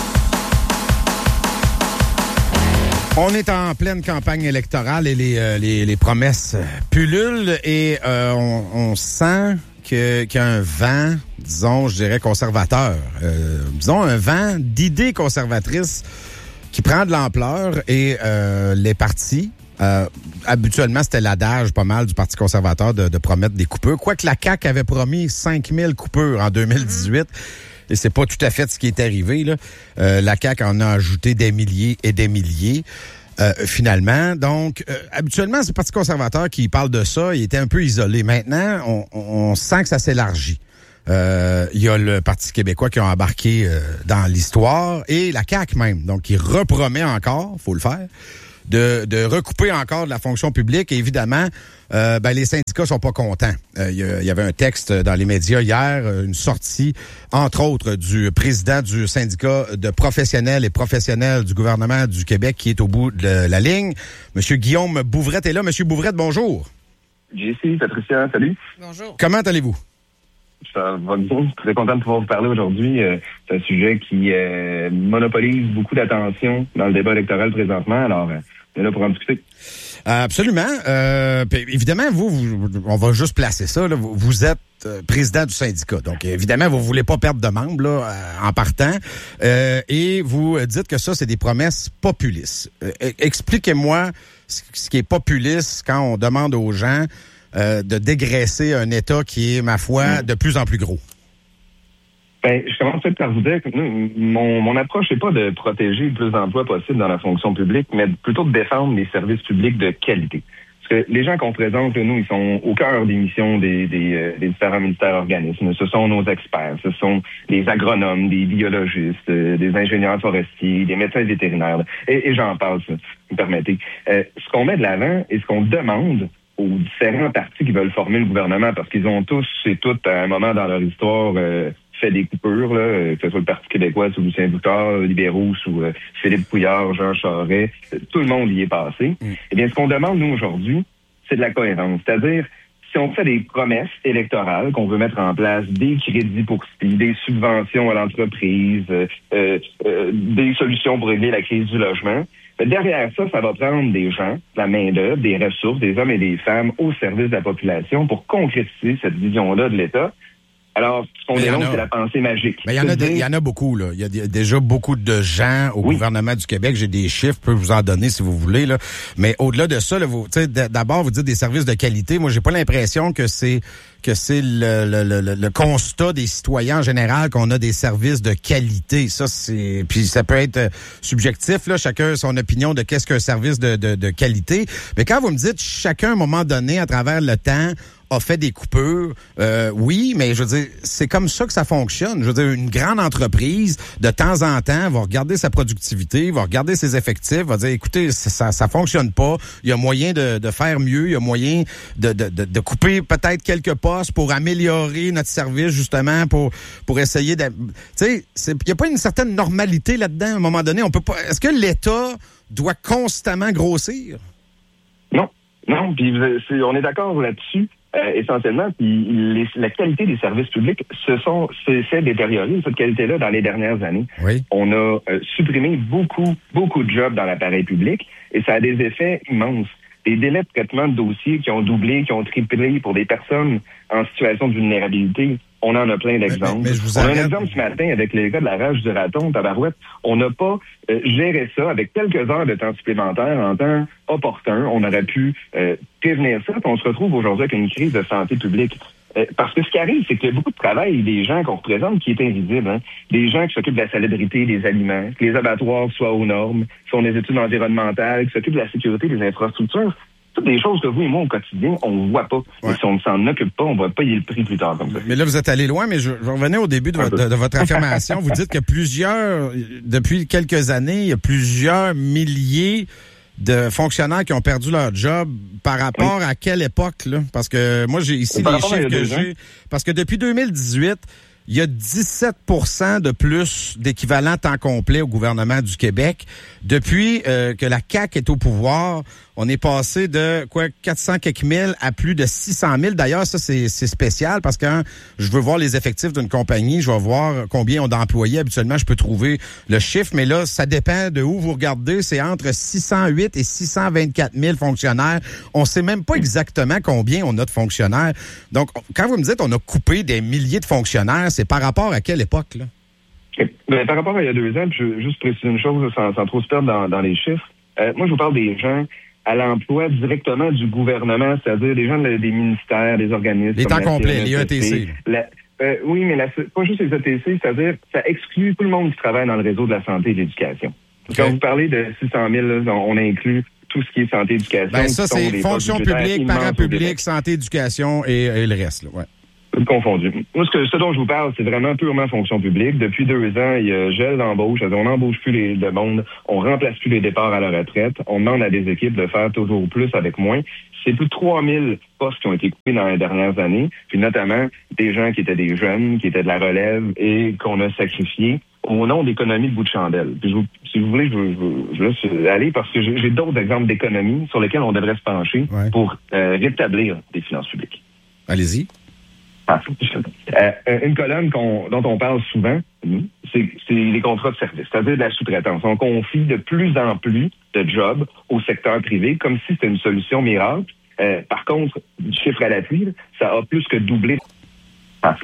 On est en pleine campagne électorale et les promesses pullulent et on sent qu'il y a un vent, disons, je dirais conservateur. Disons, un vent d'idées conservatrices qui prend de l'ampleur et les partis... habituellement, c'était l'adage pas mal du Parti conservateur de promettre des coupures. Quoique la CAQ avait promis 5000 coupures en 2018. Et c'est pas tout à fait ce qui est arrivé, là. La CAQ en a ajouté des milliers et des milliers. Finalement. Donc, habituellement, c'est le Parti conservateur qui parle de ça. Il était un peu isolé. Maintenant, on sent que ça s'élargit. Il y a le Parti québécois qui a embarqué dans l'histoire et la CAQ même. Donc, il repromet encore, faut le faire, de recouper encore de la fonction publique. Et évidemment, les syndicats sont pas contents. Il y avait un texte dans les médias hier, une sortie, entre autres, du président du syndicat de professionnels et professionnels du gouvernement du Québec qui est au bout de la ligne. Monsieur Guillaume Bouvrette est là. Monsieur Bouvrette, bonjour. JC, Patricia, salut. Bonjour. Comment allez-vous? Ça va bien. Je suis très content de pouvoir vous parler aujourd'hui. C'est un sujet qui monopolise beaucoup d'attention dans le débat électoral présentement. Alors, on est là pour en discuter. Absolument. Évidemment, on va juste placer ça. Là. Vous êtes président du syndicat. Donc, évidemment, vous voulez pas perdre de membres là, en partant. Et vous dites que ça, c'est des promesses populistes. Expliquez-moi ce qui est populiste quand on demande aux gens de dégraisser un État qui est, ma foi, de plus en plus gros. Je commence peut-être par vous dire que mon approche n'est pas de protéger le plus d'emplois possible dans la fonction publique, mais plutôt de défendre les services publics de qualité. Parce que les gens qu'on présente, nous, ils sont au cœur des missions des différents ministères organismes. Ce sont nos experts, ce sont les agronomes, des biologistes, des ingénieurs forestiers, des médecins vétérinaires, et j'en passe, si vous me permettez. Ce qu'on met de l'avant et ce qu'on demande aux différents partis qui veulent former le gouvernement, parce qu'ils ont tous et toutes, à un moment dans leur histoire, fait des coupures, là, que ce soit le Parti québécois sous Lucien Bouchard, libéraux sous Philippe Couillard, Jean Charest, tout le monde y est passé. Eh bien, ce qu'on demande, nous, aujourd'hui, c'est de la cohérence. C'est-à-dire, si on fait des promesses électorales, qu'on veut mettre en place des crédits pour des subventions à l'entreprise, des solutions pour régler la crise du logement, mais derrière ça, ça va prendre des gens, de la main-d'œuvre, des ressources, des hommes et des femmes au service de la population pour concrétiser cette vision-là de l'État. Alors, ce qu'on dénonce, c'est la pensée magique. Mais il y en a beaucoup, là. Il y a déjà beaucoup de gens au gouvernement du Québec. J'ai des chiffres, je peux vous en donner si vous voulez, là. Mais au-delà de ça, là, d'abord, vous dites des services de qualité. Moi, j'ai pas l'impression que c'est le constat des citoyens en général qu'on a des services de qualité. Ça, c'est, puis ça peut être subjectif, là. Chacun a son opinion de qu'est-ce qu'un service de qualité. Mais quand vous me dites chacun, à un moment donné, à travers le temps, a fait des coupures, oui, mais je veux dire, c'est comme ça que ça fonctionne. Je veux dire, une grande entreprise, de temps en temps, va regarder sa productivité, va regarder ses effectifs, va dire, écoutez, ça fonctionne pas, il y a moyen de faire mieux, il y a moyen de couper peut-être quelques postes pour améliorer notre service, justement, pour essayer de... Tu sais, il n'y a pas une certaine normalité là-dedans, à un moment donné. On peut pas... Est-ce que l'État doit constamment grossir? Non, puis on est d'accord là-dessus. Essentiellement, puis la qualité des services publics s'est détériorée, cette qualité-là, dans les dernières années. Oui. On a supprimé beaucoup de jobs dans l'appareil public et ça a des effets immenses. Des délais de traitement de dossiers qui ont doublé, qui ont triplé pour des personnes en situation de vulnérabilité. On en a plein d'exemples. Mais je vous on a un exemple ce matin avec les gars de la rage du raton, Tabarouette. On n'a pas géré ça avec quelques heures de temps supplémentaires en temps opportun. On aurait pu prévenir ça. Puis on se retrouve aujourd'hui avec une crise de santé publique. Parce que ce qui arrive, c'est qu'il y a beaucoup de travail des gens qu'on représente qui est invisible. Hein? Des gens qui s'occupent de la salubrité des aliments, que les abattoirs soient aux normes, qui font des études environnementales, qui s'occupent de la sécurité des infrastructures. Toutes des choses que vous et moi, au quotidien, on ne voit pas. Ouais. Et si on ne s'en occupe pas, on va payer le prix plus tard comme ça. Mais là, vous êtes allé loin, mais je revenais au début de votre affirmation. Vous dites que depuis quelques années, il y a plusieurs milliers de fonctionnaires qui ont perdu leur job par rapport à quelle époque, là? Parce que moi, j'ai ici les chiffres que j'ai. Parce que depuis 2018, il y a 17% de plus d'équivalent temps complet au gouvernement du Québec. Depuis que la CAQ est au pouvoir, on est passé de 400 quelques mille à plus de 600 000. D'ailleurs, ça, c'est spécial parce que je veux voir les effectifs d'une compagnie, je vais voir combien on d'employés. Habituellement, je peux trouver le chiffre, mais là, ça dépend de où vous regardez. C'est entre 608 et 624 000 fonctionnaires. On sait même pas exactement combien on a de fonctionnaires. Donc, quand vous me dites on a coupé des milliers de fonctionnaires, c'est par rapport à quelle époque, là? Ben, par rapport à il y a 2 ans, puis je veux juste préciser une chose sans trop se perdre dans les chiffres. Moi, je vous parle des gens à l'emploi directement du gouvernement, c'est-à-dire des gens des ministères, des organismes. Les temps complets, les ETC. Oui, mais pas juste les ETC, c'est-à-dire ça exclut tout le monde qui travaille dans le réseau de la santé et de l'éducation. Okay. Quand vous parlez de 600 000, là, on inclut tout ce qui est santé et éducation. Ben ça, c'est fonction publique, parapublique, santé, éducation et le reste. Là, ouais. Confondu. Moi, ce dont je vous parle, c'est vraiment purement fonction publique. Depuis 2 ans, il y a gel d'embauche. On n'embauche plus le monde. On remplace plus les départs à la retraite. On demande à des équipes de faire toujours plus avec moins. C'est plus de 3000 postes qui ont été coupés dans les dernières années. Puis notamment des gens qui étaient des jeunes, qui étaient de la relève et qu'on a sacrifiés au nom d'économies de bout de chandelle. Puis si vous voulez, je veux juste aller parce que j'ai d'autres exemples d'économies sur lesquels on devrait se pencher pour rétablir des finances publiques. Allez-y. Une colonne dont on parle souvent, c'est les contrats de service, c'est-à-dire de la sous-traitance. On confie de plus en plus de jobs au secteur privé, comme si c'était une solution miracle. Par contre, du chiffre à l'appui, ça a plus que doublé